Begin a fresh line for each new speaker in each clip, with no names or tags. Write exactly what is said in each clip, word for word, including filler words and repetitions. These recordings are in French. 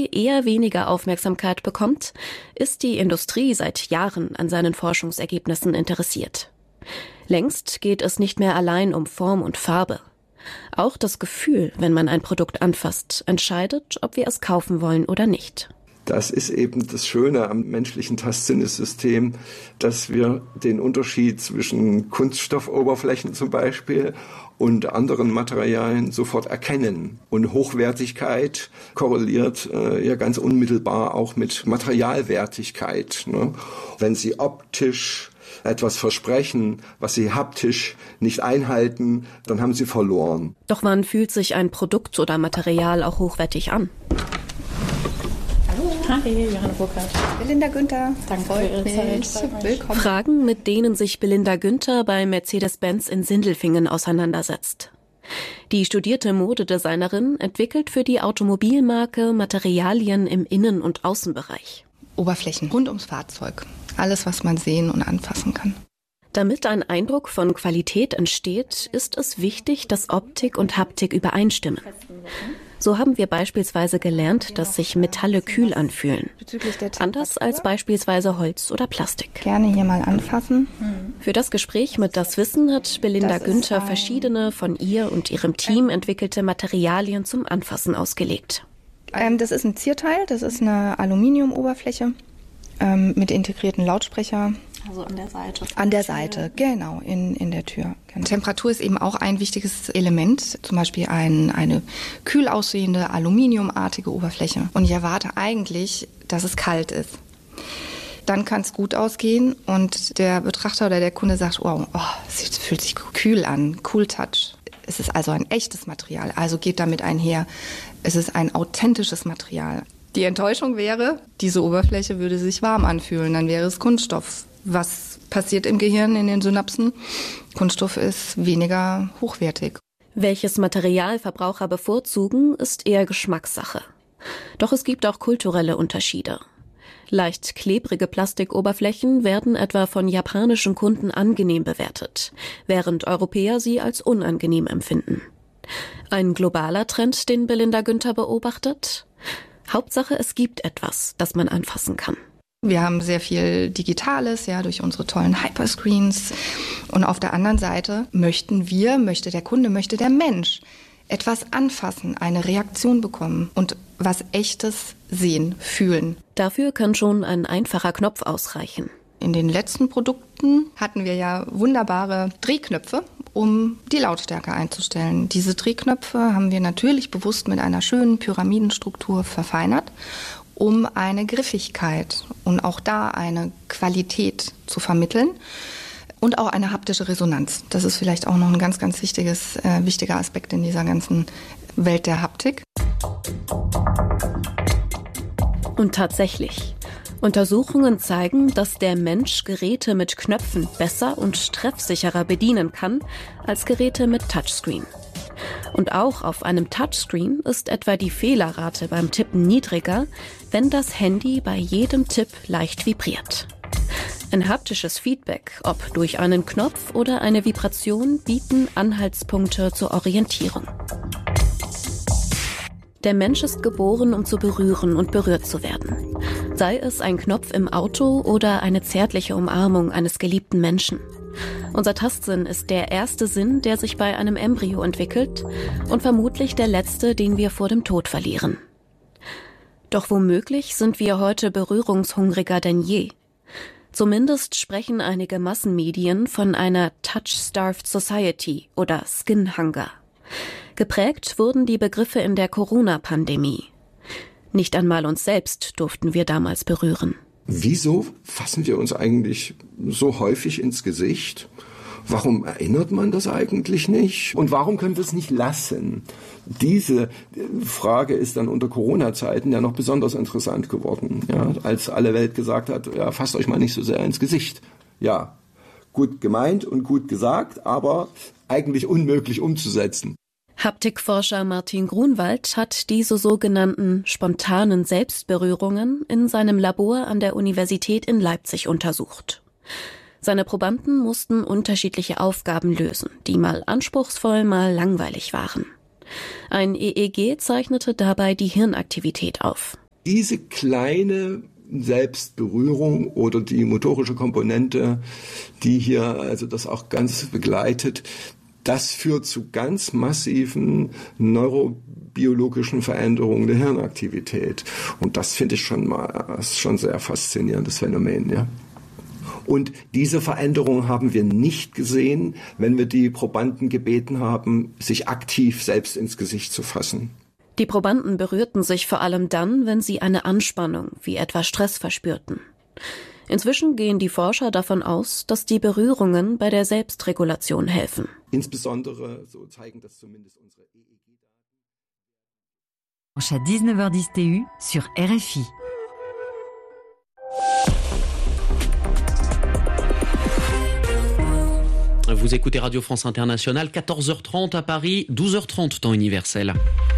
eher weniger Aufmerksamkeit bekommt, ist die Industrie seit Jahren an seinen Forschungsergebnissen interessiert. Längst geht es nicht mehr allein um Form und Farbe. Auch das Gefühl, wenn man ein Produkt anfasst, entscheidet, ob wir es kaufen wollen oder nicht.
Das ist eben das Schöne am menschlichen Tastsinnessystem, dass wir den Unterschied zwischen Kunststoffoberflächen zum Beispiel und anderen Materialien sofort erkennen. Und Hochwertigkeit korreliert äh, ja ganz unmittelbar auch mit Materialwertigkeit, ne? Wenn Sie optisch etwas versprechen, was Sie haptisch nicht einhalten, dann haben Sie verloren.
Doch wann fühlt sich ein Produkt oder Material auch hochwertig an?
Hi, Johanna Burkhardt.
Belinda Günther.
Danke für Ihre Zeit.
Willkommen. Fragen, mit denen sich Belinda Günther bei Mercedes-Benz in Sindelfingen auseinandersetzt. Die studierte Modedesignerin entwickelt für die Automobilmarke Materialien im Innen- und Außenbereich.
Oberflächen rund ums Fahrzeug. Alles, was man sehen und anfassen kann.
Damit ein Eindruck von Qualität entsteht, ist es wichtig, dass Optik und Haptik übereinstimmen. So haben wir beispielsweise gelernt, dass sich Metalle kühl anfühlen. Anders als beispielsweise Holz oder Plastik.
Gerne hier mal anfassen.
Für das Gespräch mit Das Wissen hat Belinda Günther verschiedene von ihr und ihrem Team entwickelte Materialien zum Anfassen ausgelegt.
Ähm, das ist ein Zierteil, das ist eine Aluminiumoberfläche ähm, mit integrierten Lautsprecher.
Also an der Seite.
An der Seite, genau, in, in der Tür. Genau. Temperatur ist eben auch ein wichtiges Element, zum Beispiel ein, eine kühl aussehende, aluminiumartige Oberfläche. Und ich erwarte eigentlich, dass es kalt ist. Dann kann es gut ausgehen und der Betrachter oder der Kunde sagt, oh, oh, es fühlt sich kühl an, Cool Touch. Es ist also ein echtes Material, also geht damit einher, es ist ein authentisches Material. Die Enttäuschung wäre, diese Oberfläche würde sich warm anfühlen, dann wäre es Kunststoff. Was passiert im Gehirn, in den Synapsen? Kunststoff ist weniger hochwertig.
Welches Material Verbraucher bevorzugen, ist eher Geschmackssache. Doch es gibt auch kulturelle Unterschiede. Leicht klebrige Plastikoberflächen werden etwa von japanischen Kunden angenehm bewertet, während Europäer sie als unangenehm empfinden. Ein globaler Trend, den Belinda Günther beobachtet? Hauptsache, es gibt etwas, das man anfassen kann.
Wir haben sehr viel Digitales, ja, durch unsere tollen Hyperscreens. Und auf der anderen Seite möchten wir, möchte der Kunde, möchte der Mensch etwas anfassen, eine Reaktion bekommen und was Echtes sehen, fühlen.
Dafür kann schon ein einfacher Knopf ausreichen.
In den letzten Produkten hatten wir ja wunderbare Drehknöpfe, um die Lautstärke einzustellen. Diese Drehknöpfe haben wir natürlich bewusst mit einer schönen Pyramidenstruktur verfeinert, um eine Griffigkeit und auch da eine Qualität zu vermitteln und auch eine haptische Resonanz. Das ist vielleicht auch noch ein ganz, ganz wichtiges, äh, wichtiger Aspekt in dieser ganzen Welt der Haptik.
Und tatsächlich, Untersuchungen zeigen, dass der Mensch Geräte mit Knöpfen besser und treffsicherer bedienen kann als Geräte mit Touchscreen. Und auch auf einem Touchscreen ist etwa die Fehlerrate beim Tippen niedriger, wenn das Handy bei jedem Tipp leicht vibriert. Ein haptisches Feedback, ob durch einen Knopf oder eine Vibration, bieten Anhaltspunkte zur Orientierung. Der Mensch ist geboren, um zu berühren und berührt zu werden. Sei es ein Knopf im Auto oder eine zärtliche Umarmung eines geliebten Menschen. Unser Tastsinn ist der erste Sinn, der sich bei einem Embryo entwickelt und vermutlich der letzte, den wir vor dem Tod verlieren. Doch womöglich sind wir heute berührungshungriger denn je. Zumindest sprechen einige Massenmedien von einer Touch-Starved Society oder Skin Hunger. Geprägt wurden die Begriffe in der Corona-Pandemie. Nicht einmal uns selbst durften wir damals berühren.
Wieso fassen wir uns eigentlich so häufig ins Gesicht? Warum erinnert man das eigentlich nicht? Und warum können wir es nicht lassen? Diese Frage ist dann unter Corona-Zeiten ja noch besonders interessant geworden, ja, als alle Welt gesagt hat, ja, fasst euch mal nicht so sehr ins Gesicht. Ja, gut gemeint und gut gesagt, aber eigentlich unmöglich umzusetzen.
Haptikforscher Martin Grunwald hat diese sogenannten spontanen Selbstberührungen in seinem Labor an der Universität in Leipzig untersucht. Seine Probanden mussten unterschiedliche Aufgaben lösen, die mal anspruchsvoll, mal langweilig waren. Ein E E G zeichnete dabei die Hirnaktivität auf.
Diese kleine Selbstberührung oder die motorische Komponente, die hier also das auch ganz begleitet, das führt zu ganz massiven neurobiologischen Veränderungen der Hirnaktivität. Und das finde ich schon mal schon sehr faszinierendes Phänomen, ja. Und diese Veränderung haben wir nicht gesehen, wenn wir die Probanden gebeten haben, sich aktiv selbst ins Gesicht zu fassen.
Die Probanden berührten sich vor allem dann, wenn sie eine Anspannung, wie etwa Stress, verspürten. Inzwischen gehen die Forscher davon aus, dass die Berührungen bei der Selbstregulation helfen.
Insbesondere, so zeigen das zumindest unsere E E G-Daten.
À dix-neuf heures dix T U sur R F I.
Vous écoutez Radio France Internationale, quatorze heures trente à Paris, douze heures trente temps universel.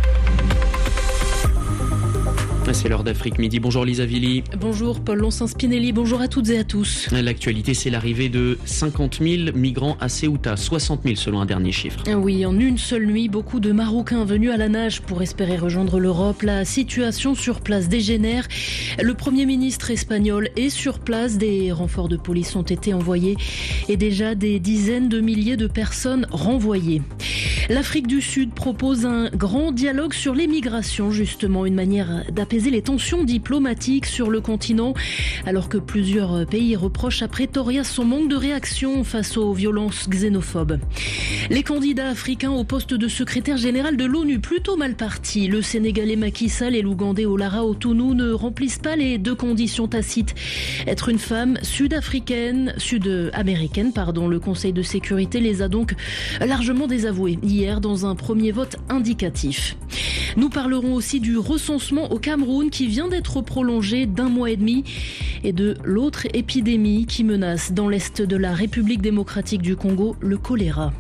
C'est l'heure d'Afrique Midi. Bonjour Lisa Villy.
Bonjour Paul Lonsin-Spinelli, bonjour à toutes et à tous.
L'actualité, c'est l'arrivée de cinquante mille migrants à Ceuta, soixante mille selon un dernier chiffre.
Oui, en une seule nuit, beaucoup de Marocains venus à la nage pour espérer rejoindre l'Europe. La situation sur place dégénère. Le Premier ministre espagnol est sur place. Des renforts de police ont été envoyés et déjà des dizaines de milliers de personnes renvoyées. L'Afrique du Sud propose un grand dialogue sur les migrations, justement, une manière d'apaiser les tensions diplomatiques sur le continent, alors que plusieurs pays reprochent à Pretoria son manque de réaction face aux violences xénophobes. Les candidats africains au poste de secrétaire général de l'ONU, plutôt mal partis. Le Sénégalais Macky Sall et l'Ougandais Olara Otunu ne remplissent pas les deux conditions tacites. Être une femme sud-africaine, sud-américaine, pardon. Le Conseil de sécurité les a donc largement désavoués hier dans un premier vote indicatif. Nous parlerons aussi du recensement au Cameroun qui vient d'être prolongé d'un mois et demi et de l'autre épidémie qui menace dans l'est de la République démocratique du Congo, le choléra.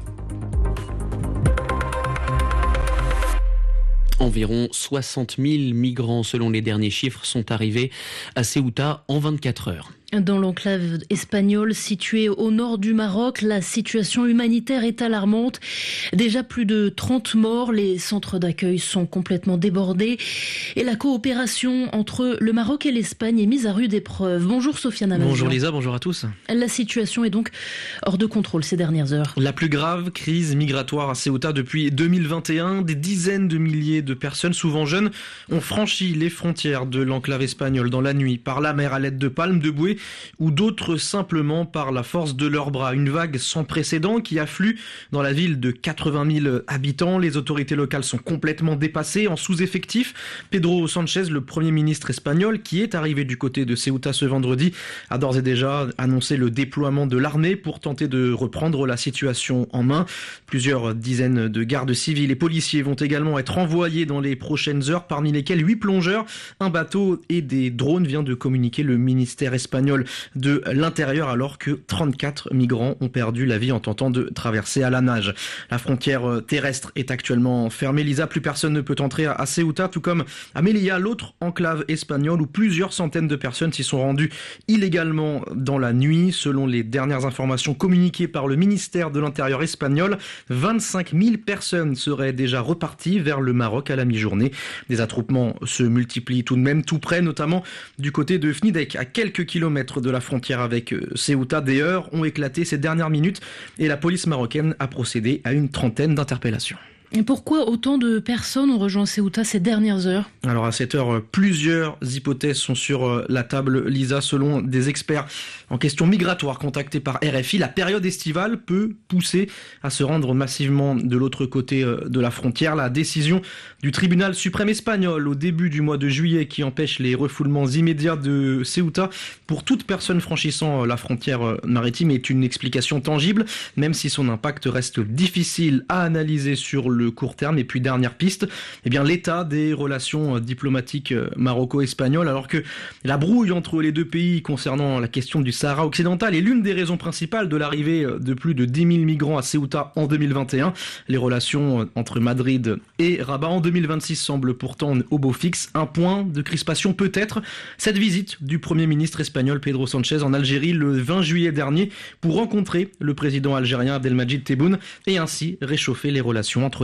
Environ soixante mille migrants, selon les derniers chiffres, sont arrivés à Ceuta en vingt-quatre heures.
Dans l'enclave espagnole située au nord du Maroc, la situation humanitaire est alarmante. Déjà plus de trente morts, les centres d'accueil sont complètement débordés et la coopération entre le Maroc et l'Espagne est mise à rude épreuve. Bonjour Sofiane Amazian.
Bonjour Lisa, bonjour à tous.
La situation est donc hors de contrôle ces dernières heures.
La plus grave crise migratoire à Ceuta depuis deux mille vingt et un. Des dizaines de milliers de personnes, souvent jeunes, ont franchi les frontières de l'enclave espagnole dans la nuit, par la mer à l'aide de palmes, de bouées, ou d'autres simplement par la force de leurs bras. Une vague sans précédent qui afflue dans la ville de quatre-vingt mille habitants. Les autorités locales sont complètement dépassées, en sous-effectif. Pedro Sánchez, le Premier ministre espagnol, qui est arrivé du côté de Ceuta ce vendredi, a d'ores et déjà annoncé le déploiement de l'armée pour tenter de reprendre la situation en main. Plusieurs dizaines de gardes civils et policiers vont également être envoyés dans les prochaines heures, parmi lesquels huit plongeurs, un bateau et des drones, vient de communiquer le ministère espagnol de l'Intérieur, alors que trente-quatre migrants ont perdu la vie en tentant de traverser à la nage. La frontière terrestre est actuellement fermée. Lisa, plus personne ne peut entrer à Ceuta, tout comme à Melilla, l'autre enclave espagnole où plusieurs centaines de personnes s'y sont rendues illégalement dans la nuit. Selon les dernières informations communiquées par le ministère de l'Intérieur espagnol, vingt-cinq mille personnes seraient déjà reparties vers le Maroc à la mi-journée. Des attroupements se multiplient tout de même tout près, notamment du côté de Fnidek, à quelques kilomètres de la frontière avec Ceuta. Des heurts ont éclaté ces dernières minutes et la police marocaine a procédé à une trentaine d'interpellations.
Et pourquoi autant de personnes ont rejoint Ceuta ces dernières heures ?
Alors à cette heure, plusieurs hypothèses sont sur la table, Lisa. Selon des experts en question migratoire contactés par R F I, la période estivale peut pousser à se rendre massivement de l'autre côté de la frontière. La décision du tribunal suprême espagnol au début du mois de juillet qui empêche les refoulements immédiats de Ceuta pour toute personne franchissant la frontière maritime est une explication tangible, même si son impact reste difficile à analyser sur le court terme. Et puis dernière piste, eh bien l'état des relations diplomatiques maroco-espagnoles, alors que la brouille entre les deux pays concernant la question du Sahara occidental est l'une des raisons principales de l'arrivée de plus de dix mille migrants à Ceuta en deux mille vingt et un. Les relations entre Madrid et Rabat en deux mille vingt-six semblent pourtant au beau fixe. Un point de crispation peut-être cette visite du Premier ministre espagnol Pedro Sánchez en Algérie le vingt juillet dernier pour rencontrer le président algérien Abdelmadjid Tebboune et ainsi réchauffer les relations entre les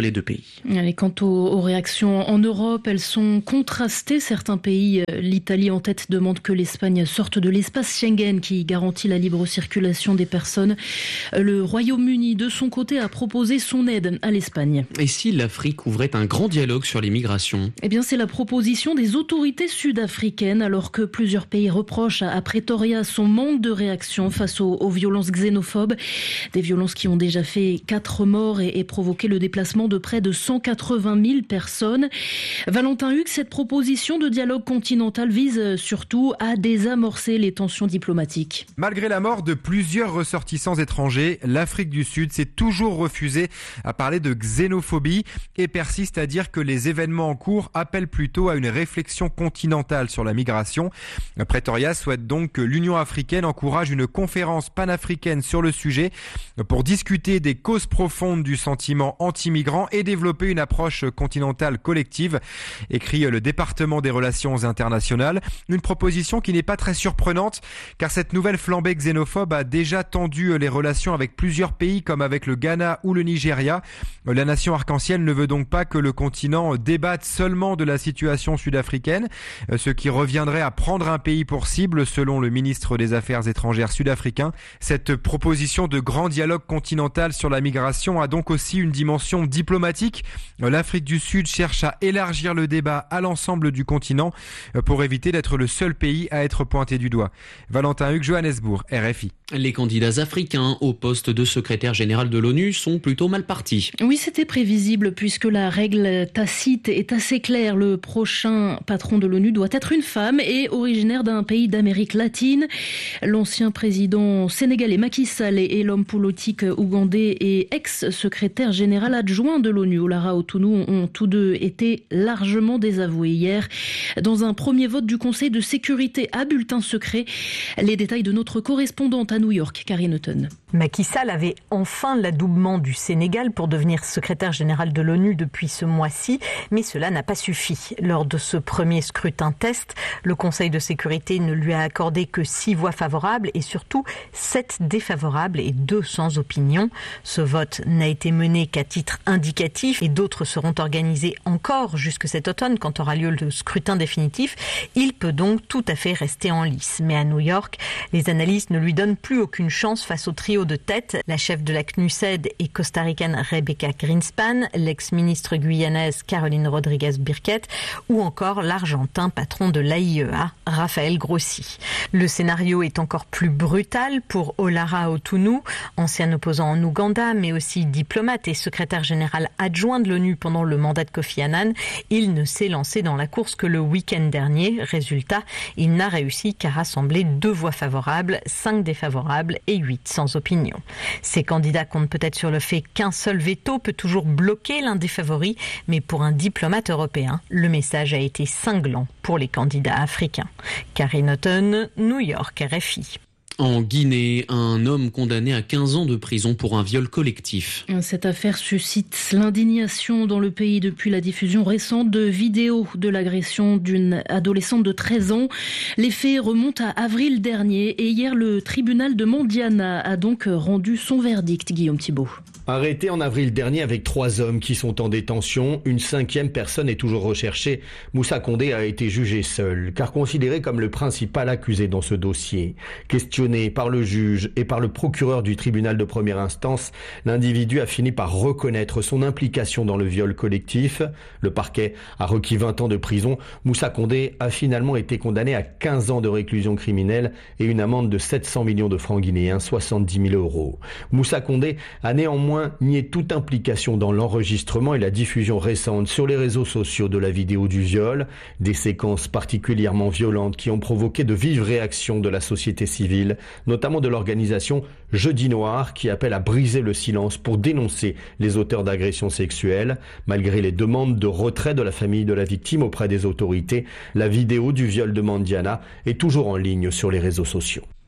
les deux pays.
Et quant aux, aux réactions en Europe, elles sont contrastées. Certains pays, l'Italie en tête, demandent que l'Espagne sorte de l'espace Schengen qui garantit la libre circulation des personnes. Le Royaume-Uni, de son côté, a proposé son aide à l'Espagne.
Et si l'Afrique ouvrait un grand dialogue sur les migrations ?
Eh bien, c'est la proposition des autorités sud-africaines, alors que plusieurs pays reprochent à Pretoria son manque de réaction face aux, aux violences xénophobes. Des violences qui ont déjà fait quatre morts et, et provoqué le déplacement de près de cent quatre-vingt mille personnes. Valentin Hugues, cette proposition de dialogue continental vise surtout à désamorcer les tensions diplomatiques.
Malgré la mort de plusieurs ressortissants étrangers, l'Afrique du Sud s'est toujours refusée à parler de xénophobie et persiste à dire que les événements en cours appellent plutôt à une réflexion continentale sur la migration. Pretoria souhaite donc que l'Union africaine encourage une conférence panafricaine sur le sujet pour discuter des causes profondes du sentiment anti-migrant et développer une approche continentale collective, écrit le département des relations internationales. Une proposition qui n'est pas très surprenante car cette nouvelle flambée xénophobe a déjà tendu les relations avec plusieurs pays comme avec le Ghana ou le Nigeria. La nation arc-en-ciel ne veut donc pas que le continent débatte seulement de la situation sud-africaine, ce qui reviendrait à prendre un pays pour cible selon le ministre des Affaires étrangères sud-africain. Cette proposition de grand dialogue continental sur la migration a donc aussi une dimension diplomatique. L'Afrique du Sud cherche à élargir le débat à l'ensemble du continent pour éviter d'être le seul pays à être pointé du doigt. Valentin Hugues, Johannesburg, R F I.
Les candidats africains au poste de secrétaire général de l'ONU sont plutôt mal partis.
Oui, c'était prévisible puisque la règle tacite est assez claire. Le prochain patron de l'ONU doit être une femme et originaire d'un pays d'Amérique latine. L'ancien président sénégalais Macky Sall et l'homme politique ougandais et ex-secrétaire général adjoint de l'ONU, Olara Otunu, ont tous deux été largement désavoués hier dans un premier vote du Conseil de sécurité à bulletin secret. Les détails de notre correspondante à New York, Karine Hutton.
Macky Sall avait enfin l'adoubement du Sénégal pour devenir secrétaire général de l'ONU depuis ce mois-ci, mais cela n'a pas suffi. Lors de ce premier scrutin test, le Conseil de sécurité ne lui a accordé que six voix favorables et surtout sept défavorables et deux sans opinion. Ce vote n'a été mené qu'à titre indicatif et d'autres seront organisés encore jusque cet automne quand aura lieu le scrutin définitif. Il peut donc tout à fait rester en lice. Mais à New York, les analystes ne lui donnent plus aucune chance face au trio de tête. La chef de la C N U S E D est costaricaine Rebecca Greenspan, l'ex-ministre guyanaise Caroline Rodriguez-Birquette ou encore l'argentin patron de l'A I E A, Raphaël Grossi. Le scénario est encore plus brutal pour Olara Otunu, ancien opposant en Ouganda, mais aussi diplomate et secrétaire général adjoint de l'ONU pendant le mandat de Kofi Annan. Il ne s'est lancé dans la course que le week-end dernier. Résultat, il n'a réussi qu'à rassembler deux voix favorables, cinq défavorables et huit sans opinion. Ces candidats comptent peut-être sur le fait qu'un seul veto peut toujours bloquer l'un des favoris, mais pour un diplomate européen, le message a été cinglant pour les candidats africains. Karine Hutton, New York, R F I.
En Guinée, un homme condamné à quinze ans de prison pour un viol collectif.
Cette affaire suscite l'indignation dans le pays depuis la diffusion récente de vidéos de l'agression d'une adolescente de treize ans. Les faits remontent à avril dernier et hier, le tribunal de Mandiana a donc rendu son verdict. Guillaume Thibault.
Arrêté en avril dernier avec trois hommes qui sont en détention, une cinquième personne est toujours recherchée. Moussa Condé a été jugé seul, car considéré comme le principal accusé dans ce dossier. Questionné par le juge et par le procureur du tribunal de première instance, l'individu a fini par reconnaître son implication dans le viol collectif. Le parquet a requis vingt ans de prison. Moussa Condé a finalement été condamné à quinze ans de réclusion criminelle et une amende de sept cents millions de francs guinéens, soixante-dix mille euros. Moussa Condé a néanmoins nié toute implication dans l'enregistrement et la diffusion récente sur les réseaux sociaux de la vidéo du viol, des séquences particulièrement violentes qui ont provoqué de vives réactions de la société civile, notamment de l'organisation Jeudi Noir qui appelle à briser le silence pour dénoncer les auteurs d'agressions sexuelles. Malgré les demandes de retrait de la famille de la victime auprès des autorités, la vidéo du viol de Mandiana est toujours en ligne sur les réseaux sociaux.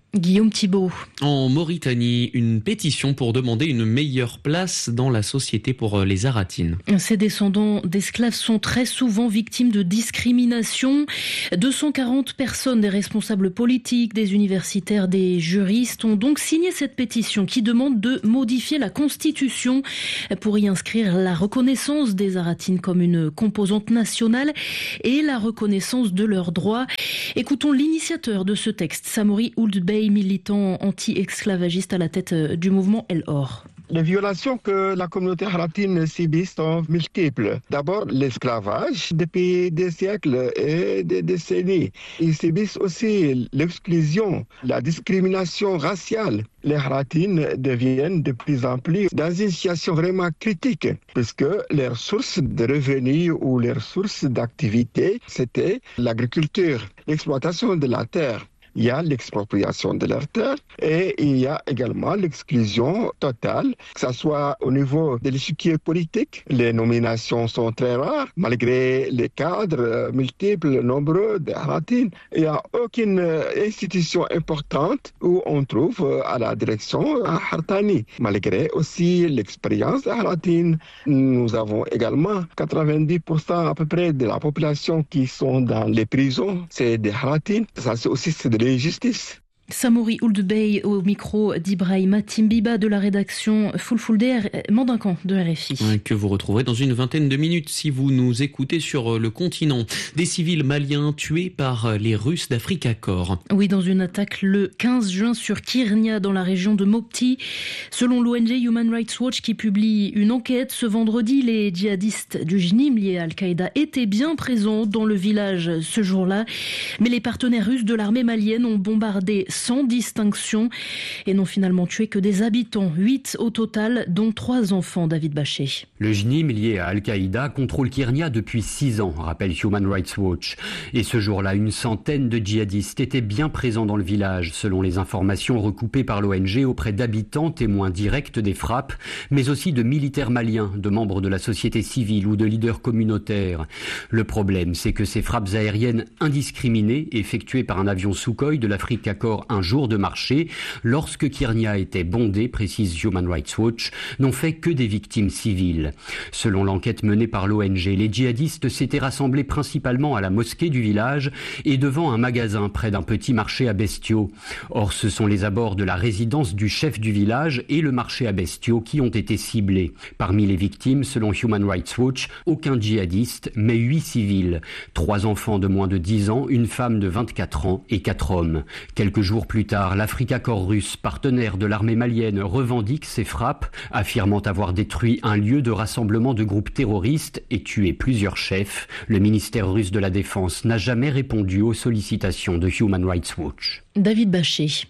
Guillaume Thibault.
En Mauritanie, une pétition pour demander une meilleure place dans la société pour les Aratines.
Ces descendants d'esclaves sont très souvent victimes de discrimination. deux cent quarante personnes, des responsables politiques, des universitaires, des juristes ont donc signé cette pétition qui demande de modifier la Constitution pour y inscrire la reconnaissance des Aratines comme une composante nationale et la reconnaissance de leurs droits. Écoutons l'initiateur de ce texte, Samori Ould Bey, militant anti-esclavagiste à la tête du mouvement El Or.
Les violations que la communauté aratine subit sont multiples. D'abord, l'esclavage depuis des siècles et des décennies. Ils subissent aussi l'exclusion, la discrimination raciale. Les aratines deviennent de plus en plus dans une situation vraiment critique, puisque leurs sources de revenus ou leurs sources d'activité, c'était l'agriculture, l'exploitation de la terre. Il y a l'expropriation de leurs terres et il y a également l'exclusion totale, que ce soit au niveau de l'échiquier politique. Les nominations sont très rares, malgré les cadres multiples, nombreux des Aratines. Il n'y a aucune institution importante où on trouve à la direction un Hartani. Malgré aussi l'expérience des Aratines, nous avons également quatre-vingt-dix pour cent à peu près de la population qui sont dans les prisons. C'est des Aratines. Ça, c'est aussi c'est de justice.
Samori Ould Bey au micro d'Ibrahima Timbiba de la rédaction Fulfulde Mandincan de R F I.
Que vous retrouverez dans une vingtaine de minutes si vous nous écoutez sur le continent. Des civils maliens tués par les Russes d'Africa Corps.
Oui, dans une attaque le quinze juin sur Kirnia dans la région de Mopti. Selon l'O N G Human Rights Watch qui publie une enquête ce vendredi, les djihadistes du J N I M liés à Al-Qaïda étaient bien présents dans le village ce jour-là. Mais les partenaires russes de l'armée malienne ont bombardé sans distinction et n'ont finalement tué que des habitants, huit au total, dont trois enfants, David Bachet.
Le J N I M lié à Al-Qaïda contrôle Kirnia depuis six ans, rappelle Human Rights Watch. Et ce jour-là, une centaine de djihadistes étaient bien présents dans le village, selon les informations recoupées par l'O N G auprès d'habitants témoins directs des frappes, mais aussi de militaires maliens, de membres de la société civile ou de leaders communautaires. Le problème, c'est que ces frappes aériennes indiscriminées, effectuées par un avion Sukhoi de l'Africa Corps un jour de marché, lorsque Kirnia était bondé, précise Human Rights Watch, n'ont fait que des victimes civiles. Selon l'enquête menée par l'O N G, les djihadistes s'étaient rassemblés principalement à la mosquée du village et devant un magasin près d'un petit marché à bestiaux. Or, ce sont les abords de la résidence du chef du village et le marché à bestiaux qui ont été ciblés. Parmi les victimes, selon Human Rights Watch, aucun djihadiste, mais huit civils. Trois enfants de moins de dix ans, une femme de vingt-quatre ans et quatre hommes. Quelques jours plus tard, l'Africa Corps russe, partenaire de l'armée malienne, revendique ces frappes, affirmant avoir détruit un lieu de rassemblement de groupes terroristes et tué plusieurs chefs. Le ministère russe de la Défense n'a jamais répondu aux sollicitations de Human Rights Watch.
David Bachet.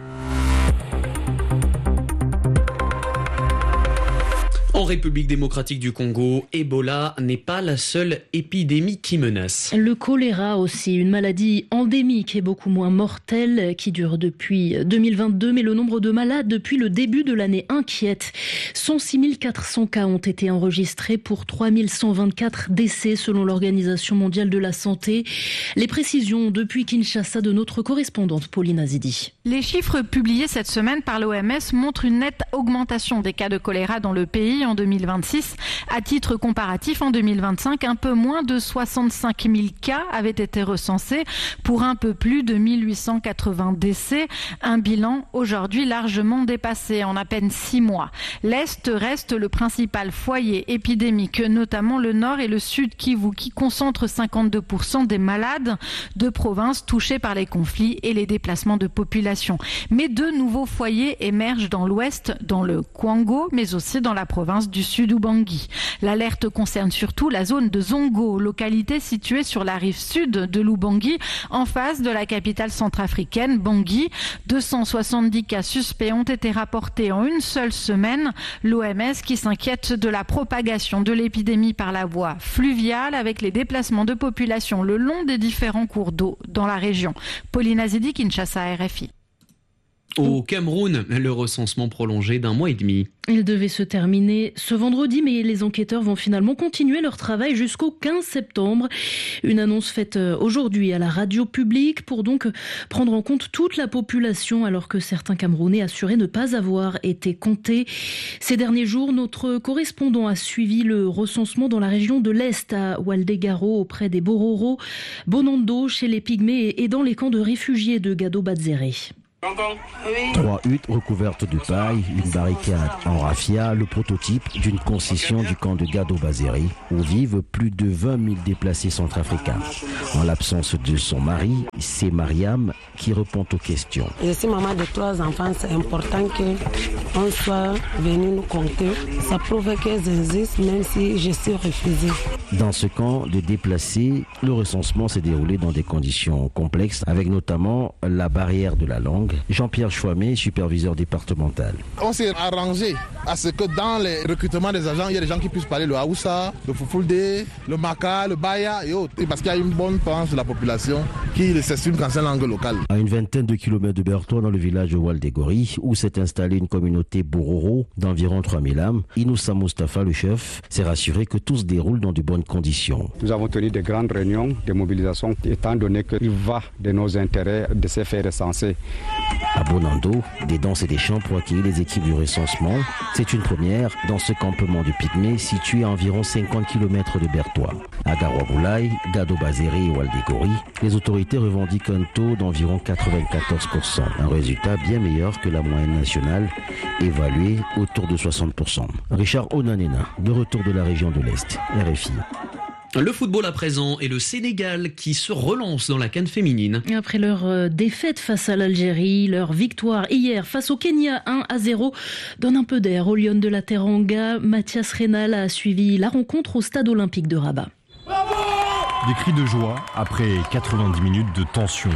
En République démocratique du Congo, Ebola n'est pas la seule épidémie qui menace.
Le choléra aussi, une maladie endémique et beaucoup moins mortelle qui dure depuis deux mille vingt-deux, mais le nombre de malades depuis le début de l'année inquiète. cent six mille quatre cents cas ont été enregistrés pour trois mille cent vingt-quatre décès selon l'Organisation mondiale de la santé. Les précisions depuis Kinshasa de notre correspondante Pauline Azidi.
Les chiffres publiés cette semaine par l'O M S montrent une nette augmentation des cas de choléra dans le pays en deux mille vingt-six. À titre comparatif, en deux mille vingt-cinq, un peu moins de soixante-cinq mille cas avaient été recensés pour un peu plus de mille huit cent quatre-vingts décès. Un bilan aujourd'hui largement dépassé en à peine six mois. L'Est reste le principal foyer épidémique, notamment le Nord et le Sud Kivu, qui concentrent cinquante-deux pour cent des malades de provinces touchées par les conflits et les déplacements de population. Mais deux nouveaux foyers émergent dans l'Ouest, dans le Kwango, mais aussi dans la province du Sud Ubangi. L'alerte concerne surtout la zone de Zongo, localité située sur la rive sud de l'Ubangi, en face de la capitale centrafricaine, Bangui. deux cent soixante-dix cas suspects ont été rapportés en une seule semaine. L'O M S qui s'inquiète de la propagation de l'épidémie par la voie fluviale avec les déplacements de population le long des différents cours d'eau dans la région. Pauline Azidi, Kinshasa, R F I.
Au Cameroun, le recensement prolongé d'un mois et demi.
Il devait se terminer ce vendredi, mais les enquêteurs vont finalement continuer leur travail jusqu'au quinze septembre. Une annonce faite aujourd'hui à la radio publique pour donc prendre en compte toute la population, alors que certains Camerounais assuraient ne pas avoir été comptés. Ces derniers jours, notre correspondant a suivi le recensement dans la région de l'Est, à Oualdégaro, auprès des Bororo, Bonando, chez les Pygmées et dans les camps de réfugiés de Gado-Bazéré.
Trois huttes recouvertes de paille, une barricade en raffia, le prototype d'une concession du camp de Gado-Bazéré, où vivent plus de vingt mille déplacés centrafricains. En l'absence de son mari, c'est Mariam qui répond aux questions.
Je suis maman de trois enfants, c'est important qu'on soit venu nous compter. Ça prouve qu'elles existent, même si je suis refusée.
Dans ce camp de déplacés, le recensement s'est déroulé dans des conditions complexes, avec notamment la barrière de la langue. Jean-Pierre Chouamé, superviseur départemental.
On s'est arrangé à ce que dans les recrutements des agents, il y a des gens qui puissent parler le Haoussa, le Fufulde, le Maka, le Baya et autres. Et parce qu'il y a une bonne part de la population qui s'exprime dans sa langue locale.
À une vingtaine de kilomètres de Bertoua, dans le village de Oualdégori, où s'est installée une communauté Bororo d'environ trois mille âmes, Inoussa Mustafa, le chef, s'est rassuré que tout se déroule dans de bonnes conditions.
Nous avons tenu de grandes réunions de mobilisation, étant donné qu'il va de nos intérêts de se faire recenser.
À Bonando, des danses et des chants pour accueillir les équipes du recensement. C'est une première dans ce campement de Pygmées situé à environ cinquante kilomètres de Bertoua. À Garoua-Boulaye, Gado-Bazéré et Oualdégori, les autorités revendiquent un taux d'environ quatre-vingt-quatorze pour cent. Un résultat bien meilleur que la moyenne nationale, évaluée autour de soixante pour cent. Richard Onanena, de retour de la région de l'Est, R F I.
Le football à présent et le Sénégal qui se relance dans la CAN féminine.
Après leur défaite face à l'Algérie, leur victoire hier face au Kenya un à zéro donne un peu d'air aux Lionnes de la Teranga. Mathias Reynal a suivi la rencontre au stade olympique de Rabat.
Des cris de joie après quatre-vingt-dix minutes de tension.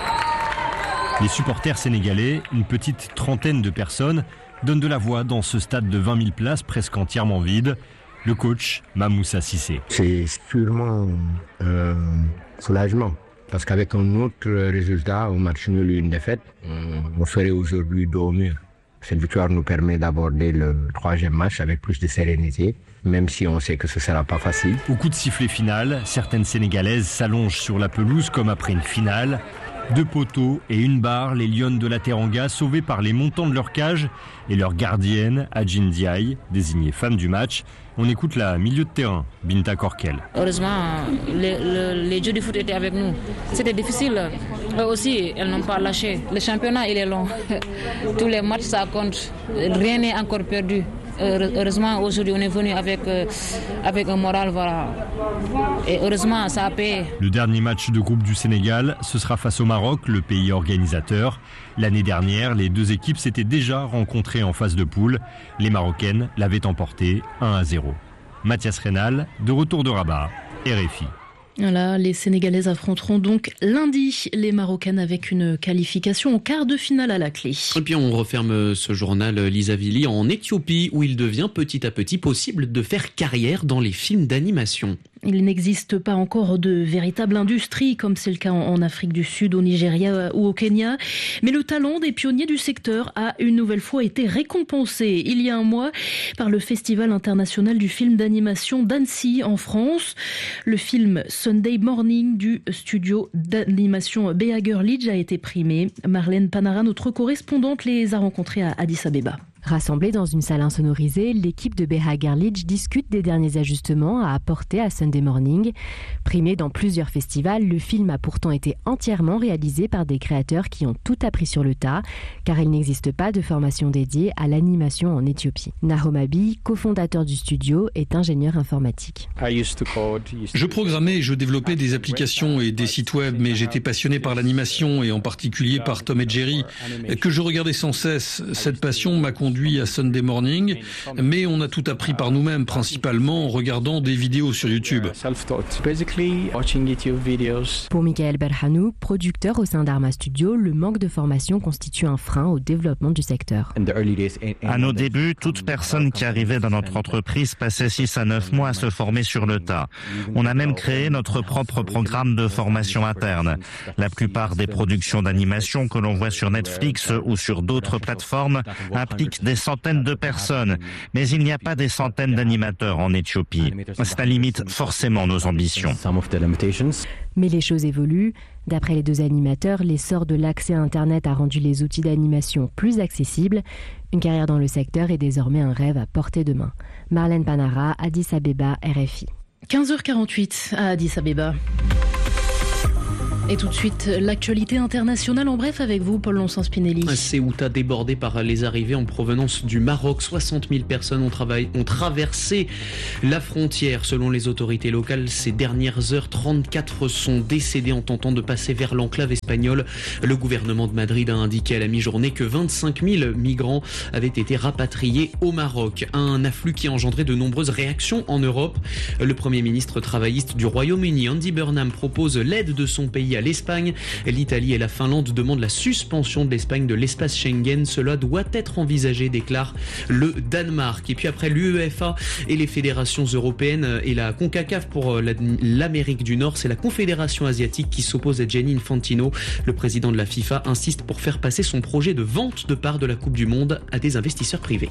Les supporters sénégalais, une petite trentaine de personnes, donnent de la voix dans ce stade de vingt mille places presque entièrement vide. Le coach, Mamoussa Cissé.
C'est sûrement euh, soulagement. Parce qu'avec un autre résultat, au match nul et une défaite, on serait aujourd'hui dos au mur. Cette victoire nous permet d'aborder le troisième match avec plus de sérénité, même si on sait que ce ne sera pas facile.
Au coup de sifflet final, certaines Sénégalaises s'allongent sur la pelouse comme après une finale. Deux poteaux et une barre, les Lionnes de la Teranga sauvées par les montants de leur cage et leur gardienne, Adjin Diaye, désignée femme du match. On écoute la milieu de terrain, Binta Korkel.
Heureusement, les, les, les jeux du foot étaient avec nous. C'était difficile. Eux aussi, elles n'ont pas lâché. Le championnat, il est long. Tous les matchs, ça compte. Rien n'est encore perdu. Heureusement, aujourd'hui, on est venu avec, euh, avec un moral, voilà. Et heureusement, ça a payé.
Le dernier match de groupe du Sénégal, ce sera face au Maroc, le pays organisateur. L'année dernière, les deux équipes s'étaient déjà rencontrées en phase de poule. Les Marocaines l'avaient emporté un à zéro. Mathias Reynal, de retour de Rabat, R F I.
Voilà, les Sénégalaises affronteront donc lundi les Marocaines avec une qualification en quart de finale à la clé.
Et puis on referme ce journal Lisa Vili en Éthiopie où il devient petit à petit possible de faire carrière dans les films d'animation.
Il n'existe pas encore de véritable industrie, comme c'est le cas en Afrique du Sud, au Nigeria ou au Kenya. Mais le talent des pionniers du secteur a une nouvelle fois été récompensé il y a un mois par le Festival international du film d'animation d'Annecy en France. Le film Sunday Morning du studio d'animation Bea Girlidge a été primé. Marlène Panara, notre correspondante, les a rencontrés à Addis Abeba.
Rassemblée dans une salle insonorisée, l'équipe de Bea Girlidge discute des derniers ajustements à apporter à Sunday Morning. Primé dans plusieurs festivals, le film a pourtant été entièrement réalisé par des créateurs qui ont tout appris sur le tas, car il n'existe pas de formation dédiée à l'animation en Éthiopie. Nahom Abi, cofondateur du studio, est ingénieur informatique.
Je programmais et je développais des applications et des sites web, mais j'étais passionné par l'animation et en particulier par Tom et Jerry, que je regardais sans cesse. Cette passion m'a conduit produit à Sunday Morning, mais on a tout appris par nous-mêmes, principalement en regardant des vidéos sur YouTube.
Pour Michael Berhanou, producteur au sein d'Arma Studio, le manque de formation constitue un frein au développement du secteur.
À nos débuts, toute personne qui arrivait dans notre entreprise passait six à neuf mois à se former sur le tas. On a même créé notre propre programme de formation interne. La plupart des productions d'animation que l'on voit sur Netflix ou sur d'autres plateformes impliquent des centaines de personnes, mais il n'y a pas des centaines d'animateurs en Éthiopie. Cela limite forcément nos ambitions.
Mais les choses évoluent. D'après les deux animateurs, l'essor de l'accès à Internet a rendu les outils d'animation plus accessibles. Une carrière dans le secteur est désormais un rêve à portée de main. Marlène Panara, Addis Abeba, R F I.
quinze heures quarante-huit à Addis Abeba. Et tout de suite, l'actualité internationale en bref avec vous, Paul Lonsin-Spinelli.
Ceuta débordé par les arrivées en provenance du Maroc. soixante mille personnes ont, travaillé, ont traversé la frontière. Selon les autorités locales, ces dernières heures, trente-quatre sont décédés en tentant de passer vers l'enclave espagnole. Le gouvernement de Madrid a indiqué à la mi-journée que vingt-cinq mille migrants avaient été rapatriés au Maroc. Un afflux qui a engendré de nombreuses réactions en Europe. Le Premier ministre travailliste du Royaume-Uni, Andy Burnham, propose l'aide de son pays à l'Espagne. L'Italie et la Finlande demandent la suspension de l'Espagne de l'espace Schengen. Cela doit être envisagé, déclare le Danemark. Et puis après l'UEFA et les fédérations européennes et la CONCACAF pour l'Amérique du Nord, c'est la Confédération asiatique qui s'oppose à Gianni Infantino. Le président de la FIFA insiste pour faire passer son projet de vente de parts de la Coupe du Monde à des investisseurs privés.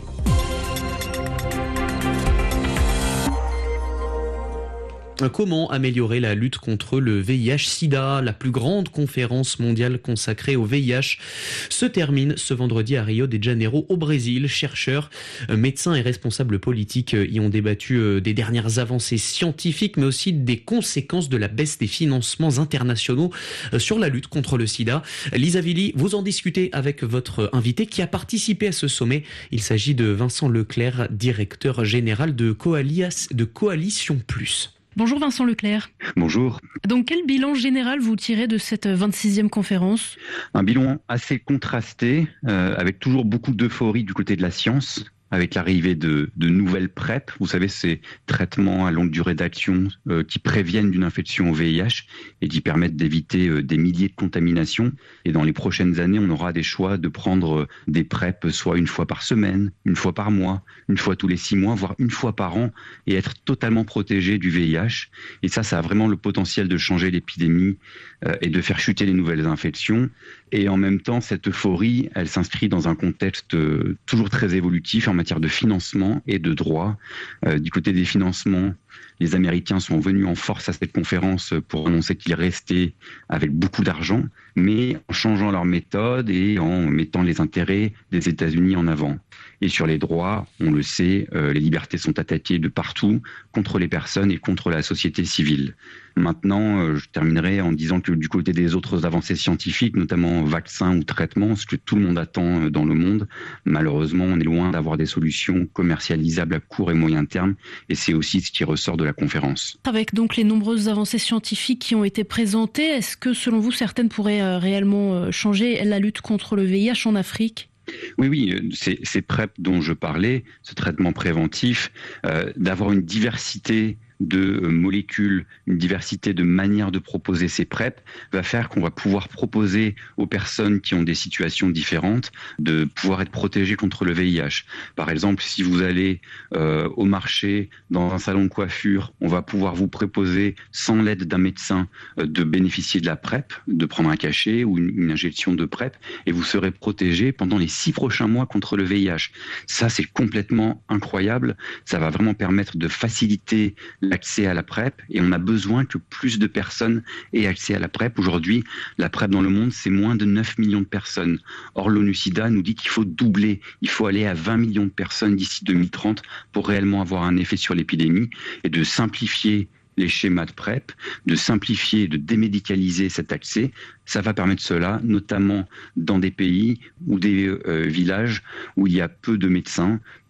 Comment améliorer la lutte contre le V I H sida? La plus grande conférence mondiale consacrée au V I H se termine ce vendredi à Rio de Janeiro au Brésil. Chercheurs, médecins et responsables politiques y ont débattu des dernières avancées scientifiques, mais aussi des conséquences de la baisse des financements internationaux sur la lutte contre le sida. Lisa Villy, vous en discutez avec votre invité qui a participé à ce sommet. Il s'agit de Vincent Leclerc, directeur général de, Coalias, de Coalition Plus.
Bonjour Vincent Leclerc.
Bonjour.
Donc quel bilan général vous tirez de cette vingt-sixième conférence?
Un bilan assez contrasté, euh, avec toujours beaucoup d'euphorie du côté de la science, avec l'arrivée de, de nouvelles PrEP. Vous savez, ces traitements à longue durée d'action euh, qui préviennent d'une infection au V I H et qui permettent d'éviter euh, des milliers de contaminations. Et dans les prochaines années, on aura des choix de prendre euh, des PrEP soit une fois par semaine, une fois par mois, une fois tous les six mois, voire une fois par an, et être totalement protégé du V I H. Et ça, ça a vraiment le potentiel de changer l'épidémie euh, et de faire chuter les nouvelles infections. Et en même temps, cette euphorie, elle s'inscrit dans un contexte euh, toujours très évolutif en matière de financement et de droit. Euh, du côté des financements, les Américains sont venus en force à cette conférence pour annoncer qu'ils restaient avec beaucoup d'argent, mais en changeant leur méthode et en mettant les intérêts des États-Unis en avant. Et sur les droits, on le sait, euh, les libertés sont attaquées de partout, contre les personnes et contre la société civile. Maintenant, euh, je terminerai en disant que du côté des autres avancées scientifiques, notamment vaccins ou traitements, ce que tout le monde attend dans le monde, malheureusement, on est loin d'avoir des solutions commercialisables à court et moyen terme, et c'est aussi ce qui ressort de la conférence.
Avec donc les nombreuses avancées scientifiques qui ont été présentées, est-ce que selon vous, certaines pourraient euh, réellement euh, changer la lutte contre le V I H en Afrique ?
Oui, oui, ces, ces PrEP dont je parlais, ce traitement préventif, euh, d'avoir une diversité de molécules, une diversité de manières de proposer ces PrEP va faire qu'on va pouvoir proposer aux personnes qui ont des situations différentes de pouvoir être protégées contre le V I H. Par exemple, si vous allez euh, au marché, dans un salon de coiffure, on va pouvoir vous proposer, sans l'aide d'un médecin, euh, de bénéficier de la PrEP, de prendre un cachet ou une, une injection de PrEP, et vous serez protégé pendant les six prochains mois contre le V I H. Ça, c'est complètement incroyable. Ça va vraiment permettre de faciliter l'accès à la PrEP, et on a besoin que plus de personnes aient accès à la PrEP. Aujourd'hui, la PrEP dans le monde, c'est moins de neuf millions de personnes. Or, l'ONU-SIDA nous dit qu'il faut doubler, il faut aller à vingt millions de personnes d'ici deux mille trente pour réellement avoir un effet sur l'épidémie, et de simplifier les schémas de PrEP, de simplifier, de démédicaliser cet accès. Ça va permettre cela, notamment dans des pays ou des euh, villages où il y a peu de médecins,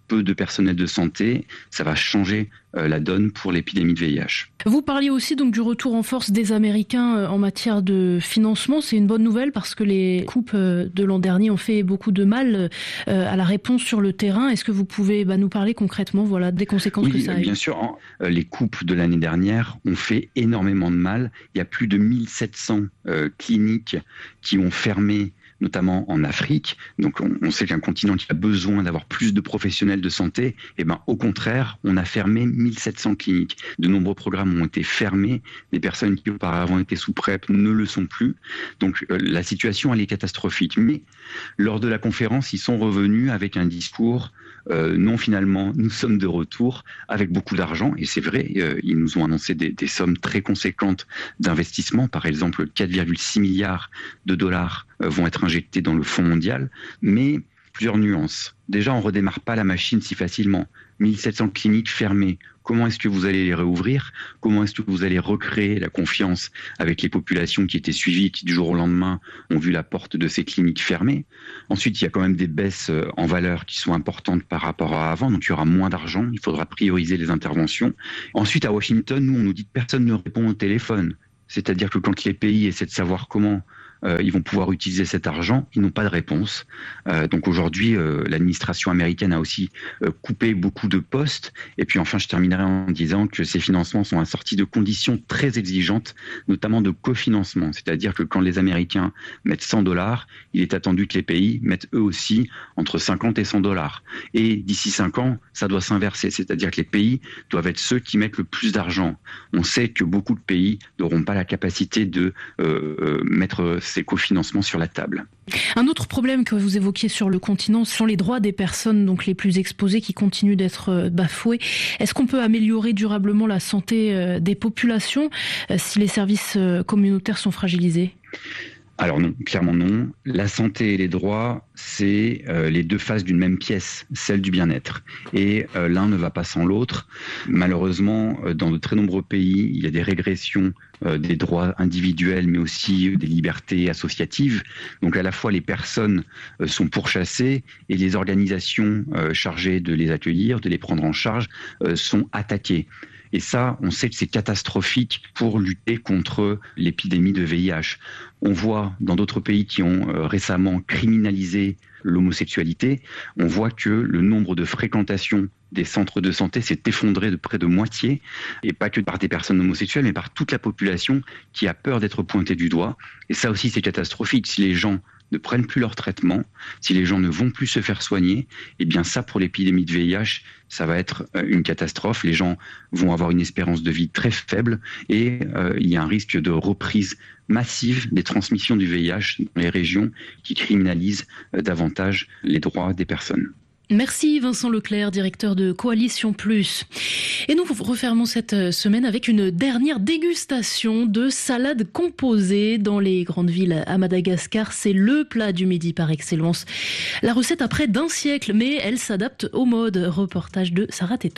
peu de personnel de santé, ça va changer euh, la donne pour l'épidémie de V I H.
Vous parliez aussi donc du retour en force des Américains euh, en matière de financement. C'est une bonne nouvelle parce que les coupes euh, de l'an dernier ont fait beaucoup de mal euh, à la réponse sur le terrain. Est-ce que vous pouvez bah, nous parler concrètement voilà, des conséquences
oui,
que ça a eu ?
Bien sûr, en, euh, les coupes de l'année dernière ont fait énormément de mal. Il y a plus de mille sept cents euh, cliniques qui ont fermé, notamment en Afrique. Donc on, on sait qu'un continent qui a besoin d'avoir plus de professionnels de santé, eh ben, au contraire, on a fermé mille sept cents cliniques. De nombreux programmes ont été fermés. Les personnes qui auparavant étaient sous PrEP ne le sont plus. Donc euh, la situation, elle est catastrophique. Mais lors de la conférence, ils sont revenus avec un discours euh, non, finalement, nous sommes de retour avec beaucoup d'argent. Et c'est vrai, euh, ils nous ont annoncé des, des sommes très conséquentes d'investissement. Par exemple, quatre virgule six milliards de dollars euh, vont être injectés dans le Fonds mondial. Mais plusieurs nuances. Déjà, on ne redémarre pas la machine si facilement. mille sept cents cliniques fermées. Comment est-ce que vous allez les réouvrir ? Comment est-ce que vous allez recréer la confiance avec les populations qui étaient suivies, qui du jour au lendemain ont vu la porte de ces cliniques fermées ? Ensuite, il y a quand même des baisses en valeur qui sont importantes par rapport à avant, donc il y aura moins d'argent, il faudra prioriser les interventions. Ensuite, à Washington, nous, on nous dit que personne ne répond au téléphone. C'est-à-dire que quand les pays essaient de savoir comment Euh, ils vont pouvoir utiliser cet argent, ils n'ont pas de réponse. Euh, donc aujourd'hui, euh, l'administration américaine a aussi euh, coupé beaucoup de postes. Et puis enfin, je terminerai en disant que ces financements sont assortis de conditions très exigeantes, notamment de cofinancement. C'est-à-dire que quand les Américains mettent cent dollars, il est attendu que les pays mettent eux aussi entre cinquante et cent dollars. Et d'ici cinq ans, ça doit s'inverser. C'est-à-dire que les pays doivent être ceux qui mettent le plus d'argent. On sait que beaucoup de pays n'auront pas la capacité de euh, euh, mettre ces cofinancements sur la table.
Un autre problème que vous évoquiez sur le continent sont les droits des personnes donc les plus exposées qui continuent d'être bafoués. Est-ce qu'on peut améliorer durablement la santé des populations si les services communautaires sont fragilisés ?
Alors non, clairement non. La santé et les droits, c'est euh, les deux faces d'une même pièce, celle du bien-être. Et euh, l'un ne va pas sans l'autre. Malheureusement, euh, dans de très nombreux pays, il y a des régressions euh, des droits individuels, mais aussi des libertés associatives. Donc à la fois, les personnes euh, sont pourchassées et les organisations euh, chargées de les accueillir, de les prendre en charge, euh, sont attaquées. Et ça, on sait que c'est catastrophique pour lutter contre l'épidémie de V I H. On voit dans d'autres pays qui ont euh, récemment criminalisé l'homosexualité, on voit que le nombre de fréquentations des centres de santé s'est effondré de près de moitié, et pas que par des personnes homosexuelles, mais par toute la population qui a peur d'être pointée du doigt. Et ça aussi, c'est catastrophique. Si les gens ne prennent plus leur traitement, si les gens ne vont plus se faire soigner, eh bien ça, pour l'épidémie de V I H, ça va être une catastrophe. Les gens vont avoir une espérance de vie très faible et euh, il y a un risque de reprise massive des transmissions du V I H dans les régions qui criminalisent euh, davantage les droits des personnes.
Merci Vincent Leclerc, directeur de Coalition Plus. Et nous refermons cette semaine avec une dernière dégustation de salade composée dans les grandes villes à Madagascar. C'est le plat du midi par excellence. La recette a près d'un siècle, mais elle s'adapte aux modes. Reportage de Sarah Teto.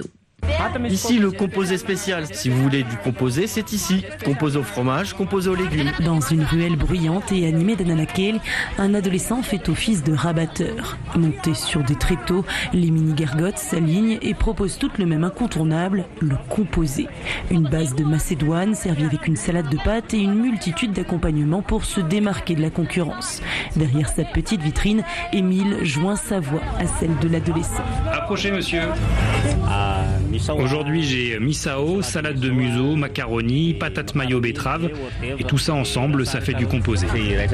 Ici, le composé spécial. Si vous voulez du composé, c'est ici. Composé au fromage, composé aux légumes.
Dans une ruelle bruyante et animée d'Ananakel, un adolescent fait office de rabatteur. Monté sur des tréteaux, les mini-gargotes s'alignent et proposent toutes le même incontournable, le composé. Une base de macédoine servie avec une salade de pâtes et une multitude d'accompagnements pour se démarquer de la concurrence. Derrière sa petite vitrine, Émile joint sa voix à celle de l'adolescent.
Approchez, monsieur. Ah. Aujourd'hui, j'ai misao, salade de museau, macaroni, patates mayo betterave et tout ça ensemble, ça fait du composé.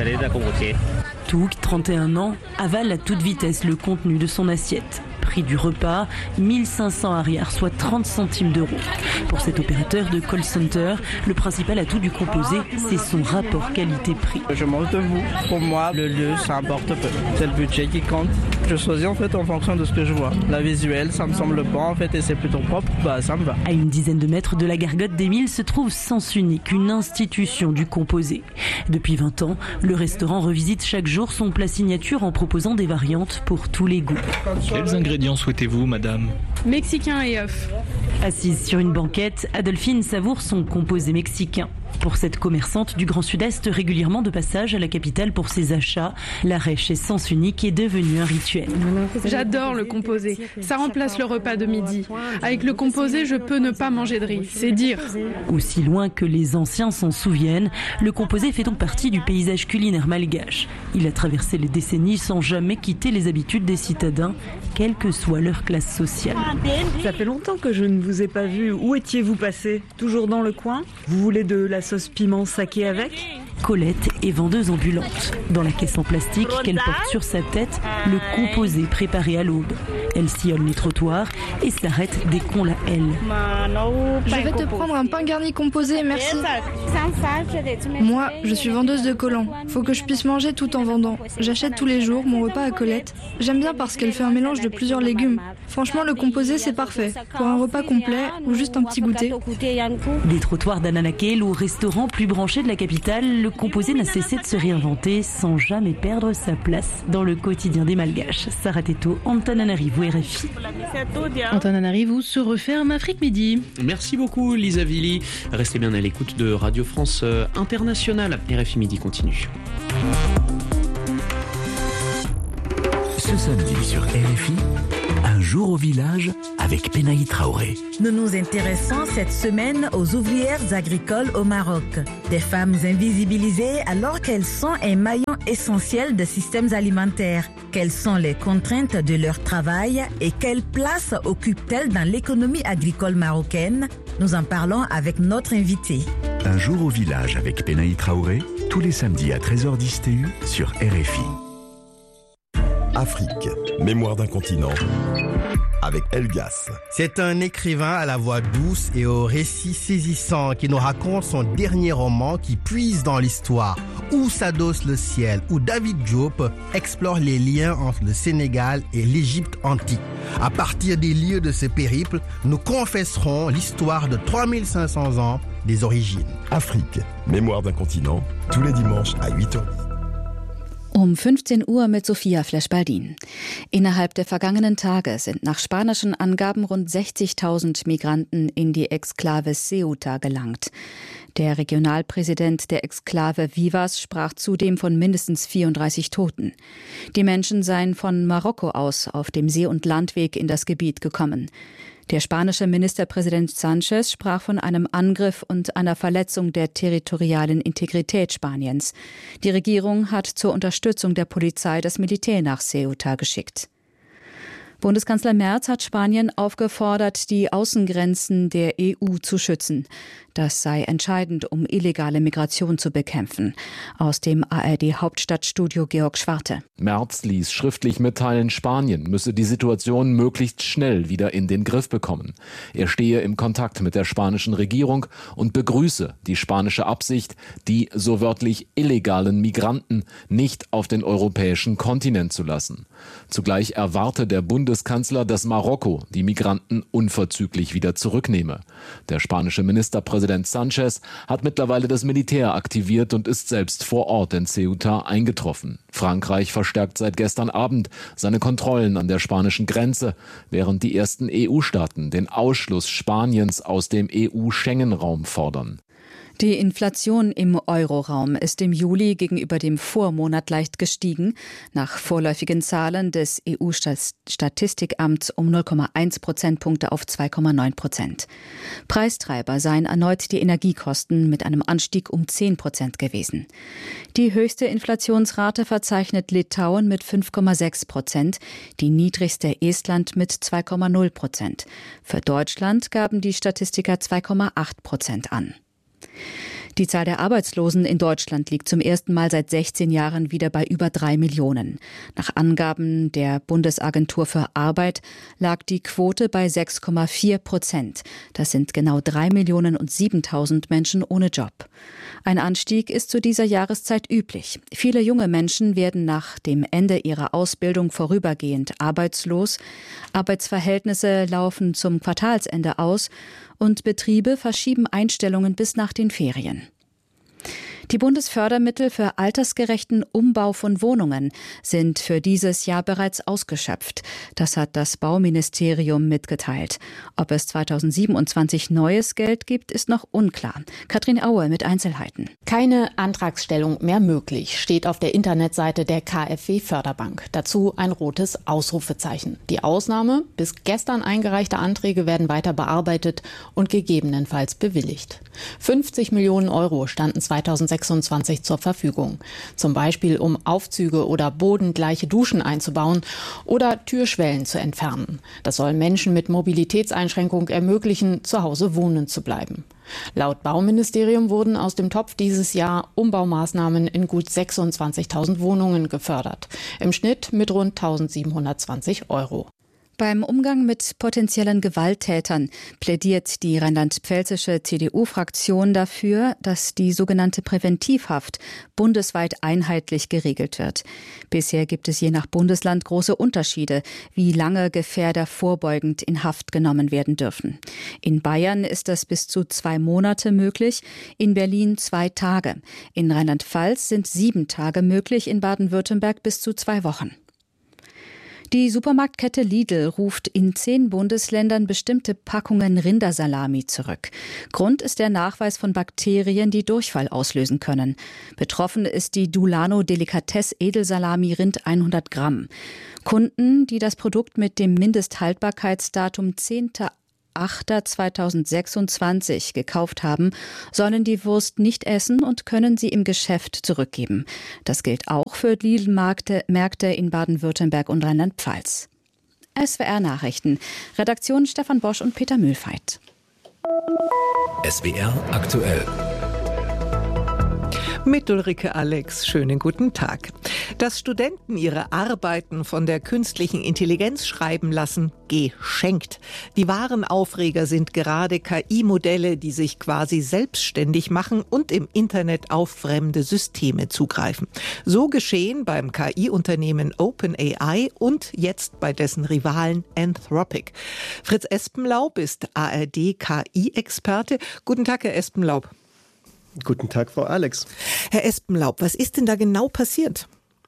Touk, trente et un ans, avale à toute vitesse le contenu de son assiette. Prix du repas, mille cinq cents arrières, soit trente centimes d'euros. Pour cet opérateur de call center, le principal atout du composé, c'est son rapport qualité-prix.
Je mange de vous. Pour moi, le lieu, ça importe peu. C'est le budget qui compte. Je choisis en fait en fonction de ce que je vois. La visuelle, ça me semble bon en fait et c'est plutôt propre, bah ça me va.
À une dizaine de mètres de la gargote d'Émile se trouve Sens Unique, une institution du composé. Depuis vingt ans, le restaurant revisite chaque jour son plat signature en proposant des variantes pour tous les goûts.
Quels ingrédients souhaitez-vous, madame ?
Mexicain et œufs.
Assise sur une banquette, Adolphine savoure son composé mexicain. Pour cette commerçante du Grand Sud-Est, régulièrement de passage à la capitale pour ses achats, l'arrêt chez Sens Unique est devenu un rituel.
J'adore le composé. Ça remplace le repas de midi. Avec le composé, je peux ne pas manger de riz. C'est dire.
Aussi loin que les anciens s'en souviennent, le composé fait donc partie du paysage culinaire malgache. Il a traversé les décennies sans jamais quitter les habitudes des citadins, quelle que soit leur classe sociale.
Ça fait longtemps que je ne vous ai pas vu. Où étiez-vous passé? Toujours dans le coin? Vous voulez de la sauce piment saké avec?
Colette est vendeuse ambulante. Dans la caisse en plastique qu'elle porte sur sa tête, le composé préparé à l'aube. Elle sillonne les trottoirs et s'arrête dès qu'on la hèle.
Je vais te prendre un pain garni composé, merci. Moi, je suis vendeuse de collants. Faut que je puisse manger tout en vendant. J'achète tous les jours mon repas à Colette. J'aime bien parce qu'elle fait un mélange de plusieurs légumes. Franchement, le composé, c'est parfait. Pour un repas complet ou juste un petit goûter.
Des trottoirs d'Ananakel au restaurant plus branché de la capitale, le composé n'a cessé de se réinventer sans jamais perdre sa place dans le quotidien des Malgaches. Sarah Teto, Antananarivo, R F I.
Antananarivo se referme Afrique Midi.
Merci beaucoup Lisa Villy. Restez bien à l'écoute de Radio France Internationale. R F I Midi continue.
Ce samedi sur R F I, un jour au village avec Penaï Traoré.
Nous nous intéressons cette semaine aux ouvrières agricoles au Maroc. Des femmes invisibilisées alors qu'elles sont un maillon essentiel des systèmes alimentaires. Quelles sont les contraintes de leur travail et quelle place occupent-elles dans l'économie agricole marocaine? Nous en parlons avec notre invité.
Un jour au village avec Penaï Traoré, tous les samedis à treize heures dix T U sur R F I.
Afrique, mémoire d'un continent, avec Elgas.
C'est un écrivain à la voix douce et au récit saisissant qui nous raconte son dernier roman qui puise dans l'histoire, où s'adosse le ciel, où David Diop explore les liens entre le Sénégal et l'Égypte antique. À partir des lieux de ce périple, nous confesserons l'histoire de trois mille cinq cents ans des origines.
Afrique, mémoire d'un continent, tous les dimanches à huit heures.
Um fünfzehn Uhr mit Sophia Flesch-Baldin. Innerhalb der vergangenen Tage sind nach spanischen Angaben rund sechzigtausend Migranten in die Exklave Ceuta gelangt. Der Regionalpräsident der Exklave Vivas sprach zudem von mindestens vierunddreißig Toten. Die Menschen seien von Marokko aus auf dem See- und Landweg in das Gebiet gekommen. Der spanische Ministerpräsident Sánchez sprach von einem Angriff und einer Verletzung der territorialen Integrität Spaniens. Die Regierung hat zur Unterstützung der Polizei das Militär nach Ceuta geschickt. Bundeskanzler Merz hat Spanien aufgefordert, die Außengrenzen der E U zu schützen. Das sei entscheidend, um illegale Migration zu bekämpfen. Aus dem A R D-Hauptstadtstudio Georg Schwarte.
Merz ließ schriftlich mitteilen, Spanien müsse die Situation möglichst schnell wieder in den Griff bekommen. Er stehe im Kontakt mit der spanischen Regierung und begrüße die spanische Absicht, die so wörtlich illegalen Migranten nicht auf den europäischen Kontinent zu lassen. Zugleich erwarte der Bundeskanzler, dass Marokko die Migranten unverzüglich wieder zurücknehme. Der spanische Ministerpräsident Präsident Sánchez hat mittlerweile das Militär aktiviert und ist selbst vor Ort in Ceuta eingetroffen. Frankreich verstärkt seit gestern Abend seine Kontrollen an der spanischen Grenze, während die ersten E U-Staaten den Ausschluss Spaniens aus dem E U-Schengen-Raum fordern.
Die Inflation im Euroraum ist im Juli gegenüber dem Vormonat leicht gestiegen, nach vorläufigen Zahlen des E U-Statistikamts um null Komma eins Prozentpunkte auf zwei Komma neun Prozent. Preistreiber seien erneut die Energiekosten mit einem Anstieg um zehn Prozent gewesen. Die höchste Inflationsrate verzeichnet Litauen mit fünf Komma sechs Prozent, die niedrigste Estland mit zwei Komma null Prozent. Für Deutschland gaben die Statistiker zwei Komma acht Prozent an. Die Zahl der Arbeitslosen in Deutschland liegt zum ersten Mal seit sechzehn Jahren wieder bei über drei Millionen. Nach Angaben der Bundesagentur für Arbeit lag die Quote bei sechs Komma vier Prozent. Das sind genau drei Millionen und siebentausend Menschen ohne Job. Ein Anstieg ist zu dieser Jahreszeit üblich. Viele junge Menschen werden nach dem Ende ihrer Ausbildung vorübergehend arbeitslos. Arbeitsverhältnisse laufen zum Quartalsende aus und Betriebe verschieben Einstellungen bis nach den Ferien. Die Bundesfördermittel für altersgerechten Umbau von Wohnungen sind für dieses Jahr bereits ausgeschöpft. Das hat das Bauministerium mitgeteilt. Ob es zweitausendsiebenundzwanzig neues Geld gibt, ist noch unklar. Katrin Aue mit Einzelheiten.
Keine Antragsstellung mehr möglich, steht auf der Internetseite der K f W-Förderbank. Dazu ein rotes Ausrufezeichen. Die Ausnahme: bis gestern eingereichte Anträge werden weiter bearbeitet und gegebenenfalls bewilligt. fünfzig Millionen Euro standen zweitausendsechsundzwanzig zur Verfügung. Zum Beispiel, um Aufzüge oder bodengleiche Duschen einzubauen oder Türschwellen zu entfernen. Das soll Menschen mit Mobilitätseinschränkung ermöglichen, zu Hause wohnen zu bleiben. Laut Bauministerium wurden aus dem Topf dieses Jahr Umbaumaßnahmen in gut sechsundzwanzigtausend Wohnungen gefördert. Im Schnitt mit rund eintausendsiebenhundertzwanzig Euro.
Beim Umgang mit potenziellen Gewalttätern plädiert die rheinland-pfälzische C D U-Fraktion dafür, dass die sogenannte Präventivhaft bundesweit einheitlich geregelt wird. Bisher gibt es je nach Bundesland große Unterschiede, wie lange Gefährder vorbeugend in Haft genommen werden dürfen. In Bayern ist das bis zu zwei Monate möglich, in Berlin zwei Tage. In Rheinland-Pfalz sind sieben Tage möglich, in Baden-Württemberg bis zu zwei Wochen. Die Supermarktkette Lidl ruft in zehn Bundesländern bestimmte Packungen Rindersalami zurück. Grund ist der Nachweis von Bakterien, die Durchfall auslösen können. Betroffen ist die Dulano Delikatesse Edelsalami Rind hundert Gramm. Kunden, die das Produkt mit dem Mindesthaltbarkeitsdatum zehnter achter zweitausendsechsundzwanzig gekauft haben, sollen die Wurst nicht essen und können sie im Geschäft zurückgeben. Das gilt auch für Lidl-Märkte Märkte in Baden-Württemberg und Rheinland-Pfalz. S W R Nachrichten. Redaktion Stefan Bosch und Peter Mühlfeit.
S W R aktuell.
Mit Ulrike Alex, schönen guten Tag. Dass Studenten ihre Arbeiten von der künstlichen Intelligenz schreiben lassen, geschenkt. Die wahren Aufreger sind gerade K I-Modelle, die sich quasi selbstständig machen und im Internet auf fremde Systeme zugreifen. So geschehen beim K I-Unternehmen OpenAI und jetzt bei dessen Rivalen Anthropic. Fritz Espenlaub ist A R D-K I-Experte. Guten Tag, Herr Espenlaub.
Guten Tag, Frau Alex.
Herr Espenlaub, was ist denn da genau passiert?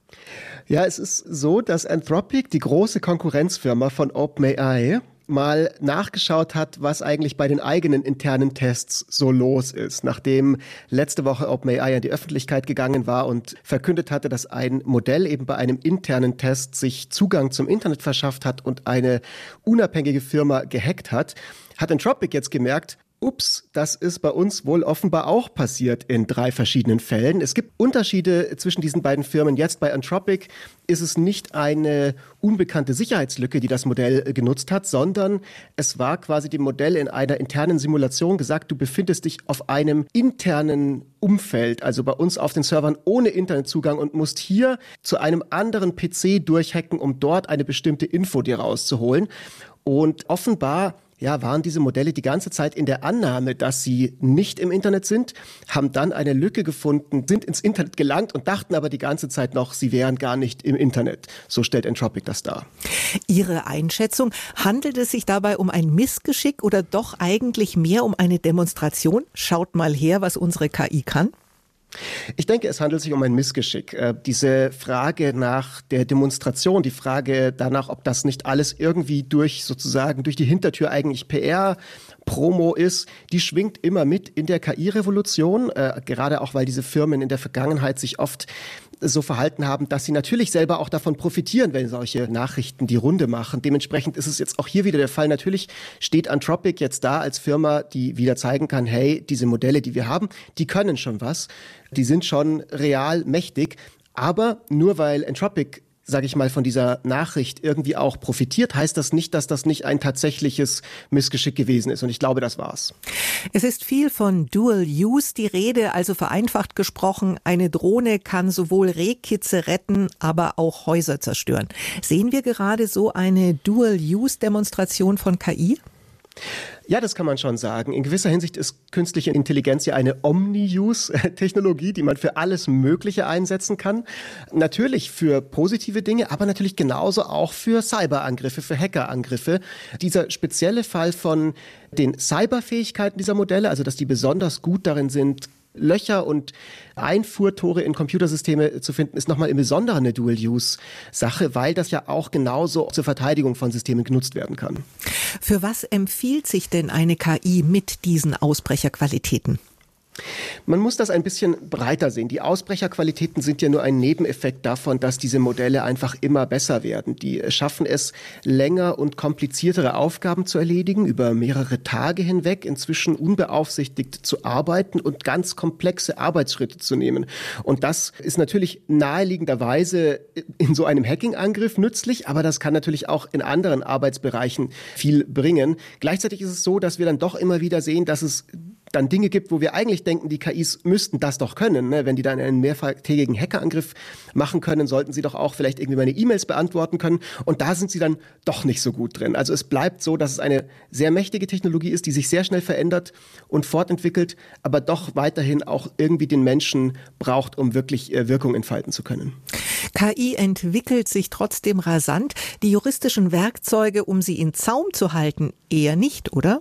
Ja, es ist so, dass Anthropic, die große Konkurrenzfirma von OpenAI, mal nachgeschaut hat, was eigentlich bei den eigenen internen Tests so los ist. Nachdem letzte Woche OpenAI an die Öffentlichkeit gegangen war und verkündet hatte, dass ein Modell eben bei einem internen Test sich Zugang zum Internet verschafft hat und eine unabhängige Firma gehackt hat, hat Anthropic jetzt gemerkt, ups, das ist bei uns wohl offenbar auch passiert in drei verschiedenen Fällen. Es gibt Unterschiede zwischen diesen beiden Firmen. Jetzt bei Anthropic ist es nicht eine unbekannte Sicherheitslücke, die das Modell genutzt hat, sondern es war quasi dem Modell in einer internen Simulation gesagt, du befindest dich auf einem internen Umfeld, also bei uns auf den Servern ohne Internetzugang und musst hier zu einem anderen P C durchhacken, um dort eine bestimmte Info dir rauszuholen. Und offenbar ja, waren diese Modelle die ganze Zeit in der Annahme, dass sie nicht im Internet sind, haben dann eine Lücke gefunden, sind ins Internet gelangt und dachten aber die ganze Zeit noch, sie wären gar nicht im Internet. So stellt Anthropic das dar.
Ihre Einschätzung, handelt es sich dabei um ein Missgeschick oder doch eigentlich mehr um eine Demonstration? Schaut mal her, was unsere K I kann.
Ich denke, es handelt sich um ein Missgeschick. Äh, diese Frage nach der Demonstration, die Frage danach, ob das nicht alles irgendwie durch sozusagen durch die Hintertür eigentlich P R Promo ist, die schwingt immer mit in der K I-Revolution, äh, gerade auch, weil diese Firmen in der Vergangenheit sich oft so verhalten haben, dass sie natürlich selber auch davon profitieren, wenn solche Nachrichten die Runde machen. Dementsprechend ist es jetzt auch hier wieder der Fall. Natürlich steht Anthropic jetzt da als Firma, die wieder zeigen kann, hey, diese Modelle, die wir haben, die können schon was. Die sind schon real mächtig. Aber nur weil Anthropic, sage ich mal, von dieser Nachricht irgendwie auch profitiert, heißt das nicht, dass das nicht ein tatsächliches Missgeschick gewesen ist. Und ich glaube, das war's.
Es ist viel von Dual Use die Rede, also vereinfacht gesprochen, eine Drohne kann sowohl Rehkitze retten, aber auch Häuser zerstören. Sehen wir gerade so eine Dual Use Demonstration von K I?
Ja, das kann man schon sagen. In gewisser Hinsicht ist künstliche Intelligenz ja eine Omni-Use-Technologie, die man für alles Mögliche einsetzen kann. Natürlich für positive Dinge, aber natürlich genauso auch für Cyberangriffe, für Hackerangriffe. Dieser spezielle Fall von den Cyberfähigkeiten dieser Modelle, also dass die besonders gut darin sind, Löcher und Einfuhrtore in Computersysteme zu finden, ist nochmal im Besonderen eine Dual-Use-Sache, weil das ja auch genauso zur Verteidigung von Systemen genutzt werden kann.
Für was empfiehlt sich denn eine K I mit diesen Ausbrecherqualitäten?
Man muss das ein bisschen breiter sehen. Die Ausbrecherqualitäten sind ja nur ein Nebeneffekt davon, dass diese Modelle einfach immer besser werden. Die schaffen es, länger und kompliziertere Aufgaben zu erledigen, über mehrere Tage hinweg, inzwischen unbeaufsichtigt zu arbeiten und ganz komplexe Arbeitsschritte zu nehmen. Und das ist natürlich naheliegenderweise in so einem Hacking-Angriff nützlich, aber das kann natürlich auch in anderen Arbeitsbereichen viel bringen. Gleichzeitig ist es so, dass wir dann doch immer wieder sehen, dass es dann Dinge gibt, wo wir eigentlich denken, die K Is müssten das doch können. Ne? Wenn die dann einen mehrtägigen Hackerangriff machen können, sollten sie doch auch vielleicht irgendwie meine E-Mails beantworten können. Und da sind sie dann doch nicht so gut drin. Also es bleibt so, dass es eine sehr mächtige Technologie ist, die sich sehr schnell verändert und fortentwickelt, aber doch weiterhin auch irgendwie den Menschen braucht, um wirklich Wirkung entfalten zu können.
K I entwickelt sich trotzdem rasant. Die juristischen Werkzeuge, um sie in Zaum zu halten, eher nicht, oder?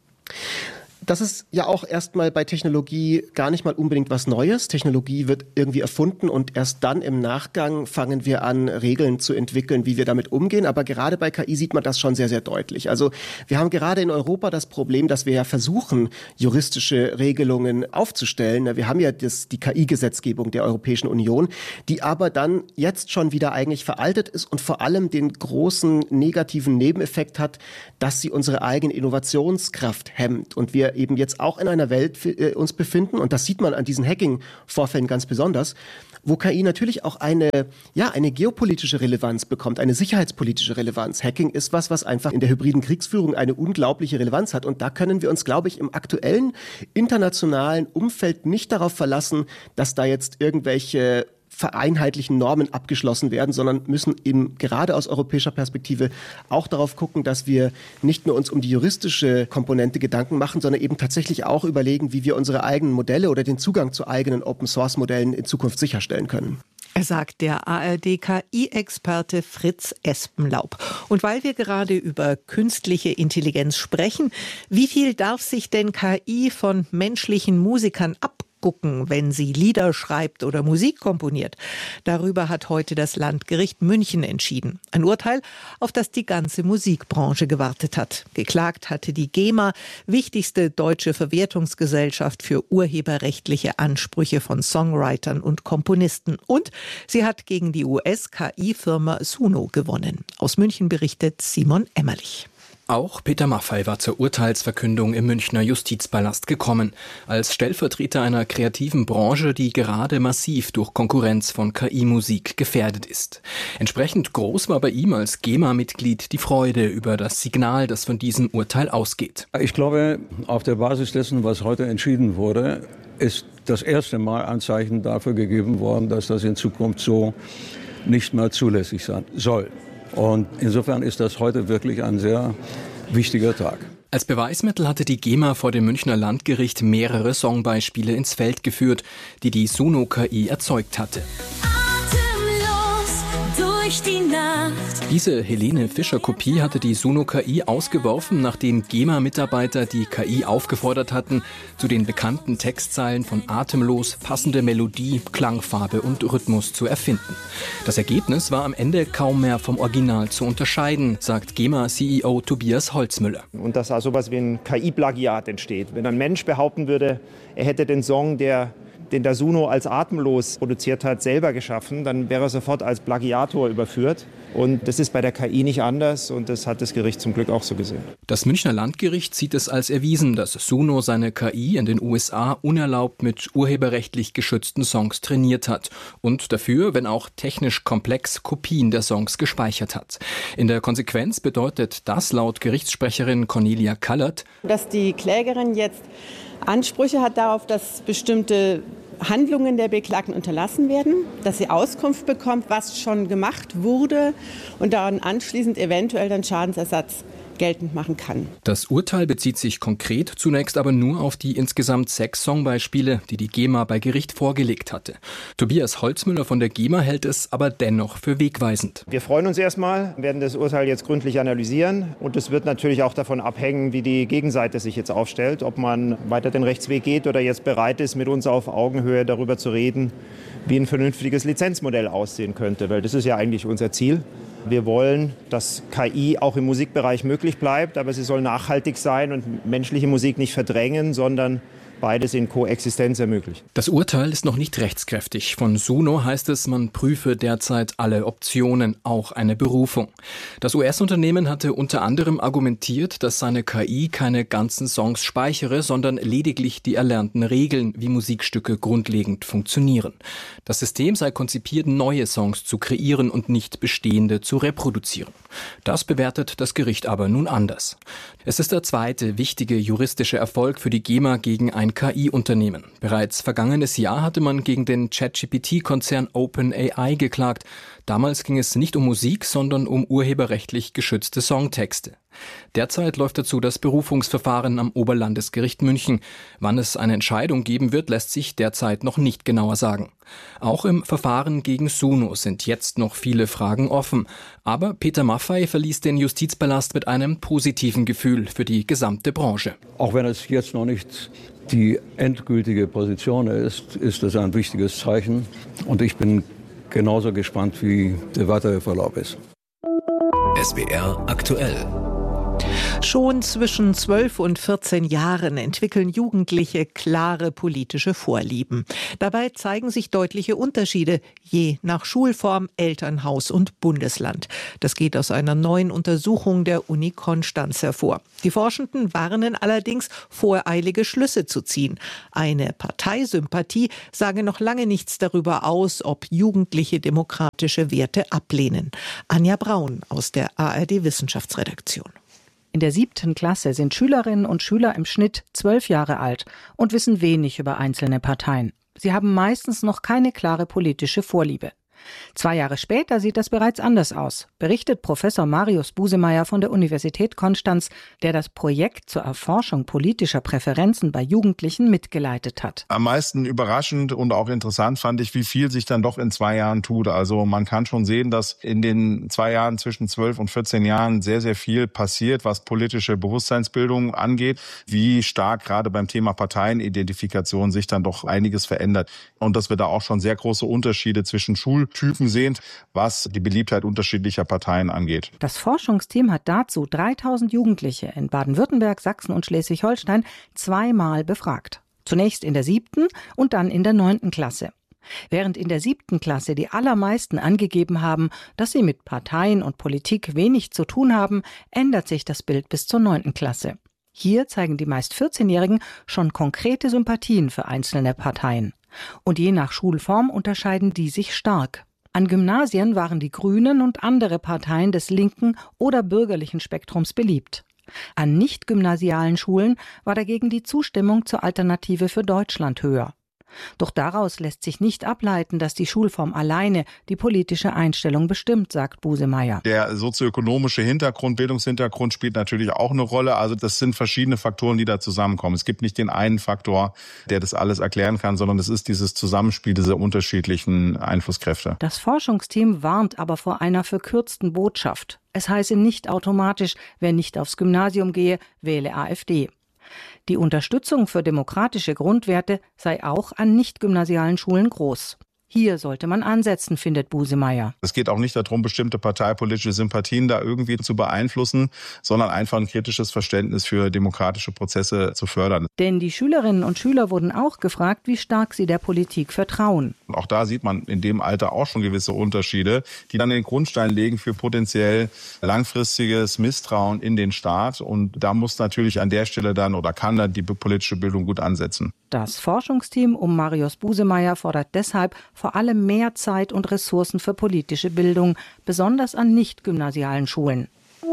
Das ist ja auch erstmal bei Technologie gar nicht mal unbedingt was Neues. Technologie wird irgendwie erfunden und erst dann im Nachgang fangen wir an, Regeln zu entwickeln, wie wir damit umgehen. Aber gerade bei K I sieht man das schon sehr, sehr deutlich. Also wir haben gerade in Europa das Problem, dass wir ja versuchen, juristische Regelungen aufzustellen. Wir haben ja das, die K I-Gesetzgebung der Europäischen Union, die aber dann jetzt schon wieder eigentlich veraltet ist und vor allem den großen negativen Nebeneffekt hat, dass sie unsere eigene Innovationskraft hemmt und wir eben jetzt auch in einer Welt äh, uns befinden, und das sieht man an diesen Hacking-Vorfällen ganz besonders, wo K I natürlich auch eine, ja, eine geopolitische Relevanz bekommt, eine sicherheitspolitische Relevanz. Hacking ist was, was einfach in der hybriden Kriegsführung eine unglaubliche Relevanz hat. Und da können wir uns, glaube ich, im aktuellen internationalen Umfeld nicht darauf verlassen, dass da jetzt irgendwelche vereinheitlichen Normen abgeschlossen werden, sondern müssen eben gerade aus europäischer Perspektive auch darauf gucken, dass wir nicht nur uns um die juristische Komponente Gedanken machen, sondern eben tatsächlich auch überlegen, wie wir unsere eigenen Modelle oder den Zugang zu eigenen Open-Source-Modellen in Zukunft sicherstellen können.
Er sagt der A R D-K I-Experte Fritz Espenlaub. Und weil wir gerade über künstliche Intelligenz sprechen, wie viel darf sich denn K I von menschlichen Musikern abgucken, wenn sie Lieder schreibt oder Musik komponiert? Darüber hat heute das Landgericht München entschieden. Ein Urteil, auf das die ganze Musikbranche gewartet hat. Geklagt hatte die GEMA, wichtigste deutsche Verwertungsgesellschaft für urheberrechtliche Ansprüche von Songwritern und Komponisten. Und sie hat gegen die U S-K I-Firma Suno gewonnen. Aus München berichtet Simon Emmerlich.
Auch Peter Maffay war zur Urteilsverkündung im Münchner Justizpalast gekommen, als Stellvertreter einer kreativen Branche, die gerade massiv durch Konkurrenz von K I-Musik gefährdet ist. Entsprechend groß war bei ihm als GEMA-Mitglied die Freude über das Signal, das von diesem Urteil ausgeht.
Ich glaube, auf der Basis dessen, was heute entschieden wurde, ist das erste Mal Anzeichen dafür gegeben worden, dass das in Zukunft so nicht mehr zulässig sein soll. Und insofern ist das heute wirklich ein sehr wichtiger Tag.
Als Beweismittel hatte die GEMA vor dem Münchner Landgericht mehrere Songbeispiele ins Feld geführt, die die Suno-K I erzeugt hatte. Durch die Nacht. Diese Helene Fischer-Kopie hatte die Suno-K I ausgeworfen, nachdem GEMA-Mitarbeiter die K I aufgefordert hatten, zu den bekannten Textzeilen von Atemlos passende Melodie, Klangfarbe und Rhythmus zu erfinden. Das Ergebnis war am Ende kaum mehr vom Original zu unterscheiden, sagt GEMA-C E O Tobias Holzmüller.
Und dass da sowas wie ein K I-Plagiat entsteht. Wenn ein Mensch behaupten würde, er hätte den Song, der den der Suno als Atemlos produziert hat, selber geschaffen, dann wäre er sofort als Plagiator überführt. Und das ist bei der K I nicht anders und das hat das Gericht zum Glück auch so gesehen.
Das Münchner Landgericht sieht es als erwiesen, dass Suno seine K I in den U S A unerlaubt mit urheberrechtlich geschützten Songs trainiert hat und dafür, wenn auch technisch komplex, Kopien der Songs gespeichert hat. In der Konsequenz bedeutet das laut Gerichtssprecherin Cornelia Kallert,
dass die Klägerin jetzt Ansprüche hat darauf, dass bestimmte Handlungen der Beklagten unterlassen werden, dass sie Auskunft bekommt, was schon gemacht wurde und daran anschließend eventuell dann Schadensersatz geltend machen kann.
Das Urteil bezieht sich konkret zunächst aber nur auf die insgesamt sechs Songbeispiele, die die GEMA bei Gericht vorgelegt hatte. Tobias Holzmüller von der GEMA hält es aber dennoch für wegweisend.
Wir freuen uns erstmal, werden das Urteil jetzt gründlich analysieren und es wird natürlich auch davon abhängen, wie die Gegenseite sich jetzt aufstellt, ob man weiter den Rechtsweg geht oder jetzt bereit ist, mit uns auf Augenhöhe darüber zu reden, wie ein vernünftiges Lizenzmodell aussehen könnte, weil das ist ja eigentlich unser Ziel. Wir wollen, dass K I auch im Musikbereich möglich bleibt, aber sie soll nachhaltig sein und menschliche Musik nicht verdrängen, sondern beides in Koexistenz ermöglichen.
Das Urteil ist noch nicht rechtskräftig. Von Suno heißt es, man prüfe derzeit alle Optionen, auch eine Berufung. Das U S-Unternehmen hatte unter anderem argumentiert, dass seine K I keine ganzen Songs speichere, sondern lediglich die erlernten Regeln, wie Musikstücke grundlegend funktionieren. Das System sei konzipiert, neue Songs zu kreieren und nicht bestehende zu reproduzieren. Das bewertet das Gericht aber nun anders. Es ist der zweite wichtige juristische Erfolg für die GEMA gegen ein K I-Unternehmen. Bereits vergangenes Jahr hatte man gegen den ChatGPT-Konzern OpenAI geklagt. Damals ging es nicht um Musik, sondern um urheberrechtlich geschützte Songtexte. Derzeit läuft dazu das Berufungsverfahren am Oberlandesgericht München. Wann es eine Entscheidung geben wird, lässt sich derzeit noch nicht genauer sagen. Auch im Verfahren gegen Suno sind jetzt noch viele Fragen offen. Aber Peter Maffay verließ den Justizpalast mit einem positiven Gefühl für die gesamte Branche.
Auch wenn es jetzt noch nicht die endgültige Position ist, ist es ein wichtiges Zeichen. Und ich bin genauso gespannt, wie der weitere Verlauf ist.
S W R aktuell.
Schon zwischen zwölf und vierzehn Jahren entwickeln Jugendliche klare politische Vorlieben. Dabei zeigen sich deutliche Unterschiede, je nach Schulform, Elternhaus und Bundesland. Das geht aus einer neuen Untersuchung der Uni Konstanz hervor. Die Forschenden warnen allerdings, voreilige Schlüsse zu ziehen. Eine Parteisympathie sage noch lange nichts darüber aus, ob Jugendliche demokratische Werte ablehnen. Anja Braun aus der A R D-Wissenschaftsredaktion.
In der siebten Klasse sind Schülerinnen und Schüler im Schnitt zwölf Jahre alt und wissen wenig über einzelne Parteien. Sie haben meistens noch keine klare politische Vorliebe. Zwei Jahre später sieht das bereits anders aus, berichtet Professor Marius Busemeyer von der Universität Konstanz, der das Projekt zur Erforschung politischer Präferenzen bei Jugendlichen mitgeleitet hat.
Am meisten überraschend und auch interessant fand ich, wie viel sich dann doch in zwei Jahren tut. Also man kann schon sehen, dass in den zwei Jahren zwischen zwölf und vierzehn Jahren sehr, sehr viel passiert, was politische Bewusstseinsbildung angeht, wie stark gerade beim Thema Parteienidentifikation sich dann doch einiges verändert. Und dass wir da auch schon sehr große Unterschiede zwischen Schul Typen sehen, was die Beliebtheit unterschiedlicher Parteien angeht.
Das Forschungsteam hat dazu dreitausend Jugendliche in Baden-Württemberg, Sachsen und Schleswig-Holstein zweimal befragt. Zunächst in der siebten und dann in der neunten Klasse. Während in der siebten Klasse die allermeisten angegeben haben, dass sie mit Parteien und Politik wenig zu tun haben, ändert sich das Bild bis zur neunten Klasse. Hier zeigen die meist vierzehnjährigen schon konkrete Sympathien für einzelne Parteien. Und je nach Schulform unterscheiden die sich stark. An Gymnasien waren die Grünen und andere Parteien des linken oder bürgerlichen Spektrums beliebt. An nicht-gymnasialen Schulen war dagegen die Zustimmung zur Alternative für Deutschland höher. Doch daraus lässt sich nicht ableiten, dass die Schulform alleine die politische Einstellung bestimmt, sagt Busemeyer.
Der sozioökonomische Hintergrund, Bildungshintergrund spielt natürlich auch eine Rolle. Also das sind verschiedene Faktoren, die da zusammenkommen. Es gibt nicht den einen Faktor, der das alles erklären kann, sondern es ist dieses Zusammenspiel dieser unterschiedlichen Einflusskräfte.
Das Forschungsteam warnt aber vor einer verkürzten Botschaft. Es heiße nicht automatisch, wer nicht aufs Gymnasium gehe, wähle AfD. Die Unterstützung für demokratische Grundwerte sei auch an nicht-gymnasialen Schulen groß. Hier sollte man ansetzen, findet Busemeyer.
Es geht auch nicht darum, bestimmte parteipolitische Sympathien da irgendwie zu beeinflussen, sondern einfach ein kritisches Verständnis für demokratische Prozesse zu fördern.
Denn die Schülerinnen und Schüler wurden auch gefragt, wie stark sie der Politik vertrauen.
Und auch da sieht man in dem Alter auch schon gewisse Unterschiede, die dann den Grundstein legen für potenziell langfristiges Misstrauen in den Staat. Und da muss natürlich an der Stelle dann oder kann dann die politische Bildung gut ansetzen.
Das Forschungsteam um Marius Busemeyer fordert deshalb vor allem mehr Zeit und Ressourcen für politische Bildung, besonders an nicht-gymnasialen Schulen.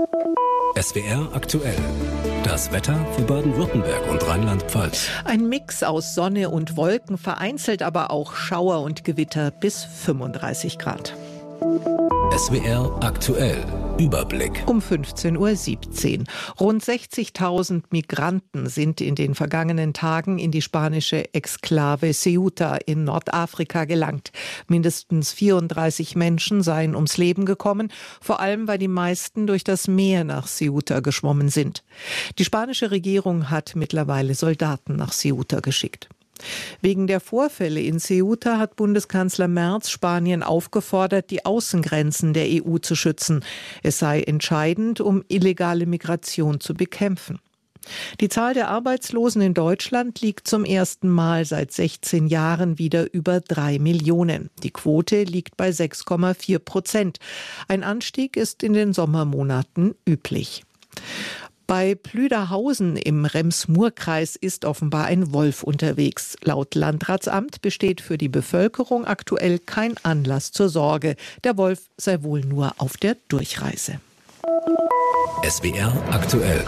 S W R aktuell. Das Wetter für Baden-Württemberg und Rheinland-Pfalz.
Ein Mix aus Sonne und Wolken, vereinzelt aber auch Schauer und Gewitter bis fünfunddreißig Grad.
S W R aktuell. Überblick.
Um fünfzehn Uhr siebzehn. Rund sechzigtausend Migranten sind in den vergangenen Tagen in die spanische Exklave Ceuta in Nordafrika gelangt. Mindestens vierunddreißig Menschen seien ums Leben gekommen, vor allem weil die meisten durch das Meer nach Ceuta geschwommen sind. Die spanische Regierung hat mittlerweile Soldaten nach Ceuta geschickt. Wegen der Vorfälle in Ceuta hat Bundeskanzler Merz Spanien aufgefordert, die Außengrenzen der E U zu schützen. Es sei entscheidend, um illegale Migration zu bekämpfen. Die Zahl der Arbeitslosen in Deutschland liegt zum ersten Mal seit sechzehn Jahren wieder über drei Millionen. Die Quote liegt bei sechs Komma vier Prozent. Ein Anstieg ist in den Sommermonaten üblich. Bei Plüderhausen im Rems-Murr-Kreis ist offenbar ein Wolf unterwegs. Laut Landratsamt besteht für die Bevölkerung aktuell kein Anlass zur Sorge. Der Wolf sei wohl nur auf der Durchreise.
S W R aktuell.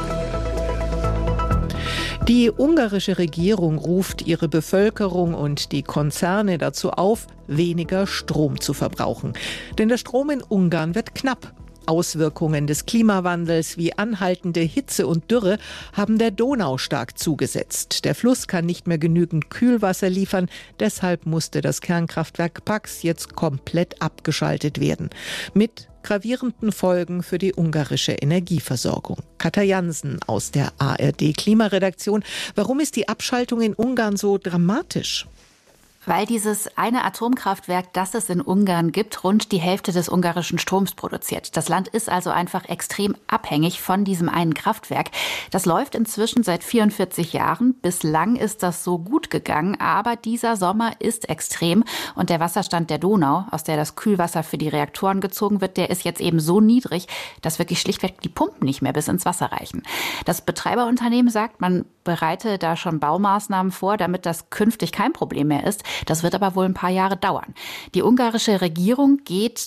Die ungarische Regierung ruft ihre Bevölkerung und die Konzerne dazu auf, weniger Strom zu verbrauchen. Denn der Strom in Ungarn wird knapp. Auswirkungen des Klimawandels wie anhaltende Hitze und Dürre haben der Donau stark zugesetzt. Der Fluss kann nicht mehr genügend Kühlwasser liefern, deshalb musste das Kernkraftwerk Paks jetzt komplett abgeschaltet werden. Mit gravierenden Folgen für die ungarische Energieversorgung. Katja Jansen aus der A R D-Klimaredaktion. Warum ist die Abschaltung in Ungarn so dramatisch?
Weil dieses eine Atomkraftwerk, das es in Ungarn gibt, rund die Hälfte des ungarischen Stroms produziert. Das Land ist also einfach extrem abhängig von diesem einen Kraftwerk. Das läuft inzwischen seit vierundvierzig Jahren. Bislang ist das so gut gegangen, aber dieser Sommer ist extrem und der Wasserstand der Donau, aus der das Kühlwasser für die Reaktoren gezogen wird, der ist jetzt eben so niedrig, dass wirklich schlichtweg die Pumpen nicht mehr bis ins Wasser reichen. Das Betreiberunternehmen sagt, man bereite da schon Baumaßnahmen vor, damit das künftig kein Problem mehr ist. Das wird aber wohl ein paar Jahre dauern. Die ungarische Regierung geht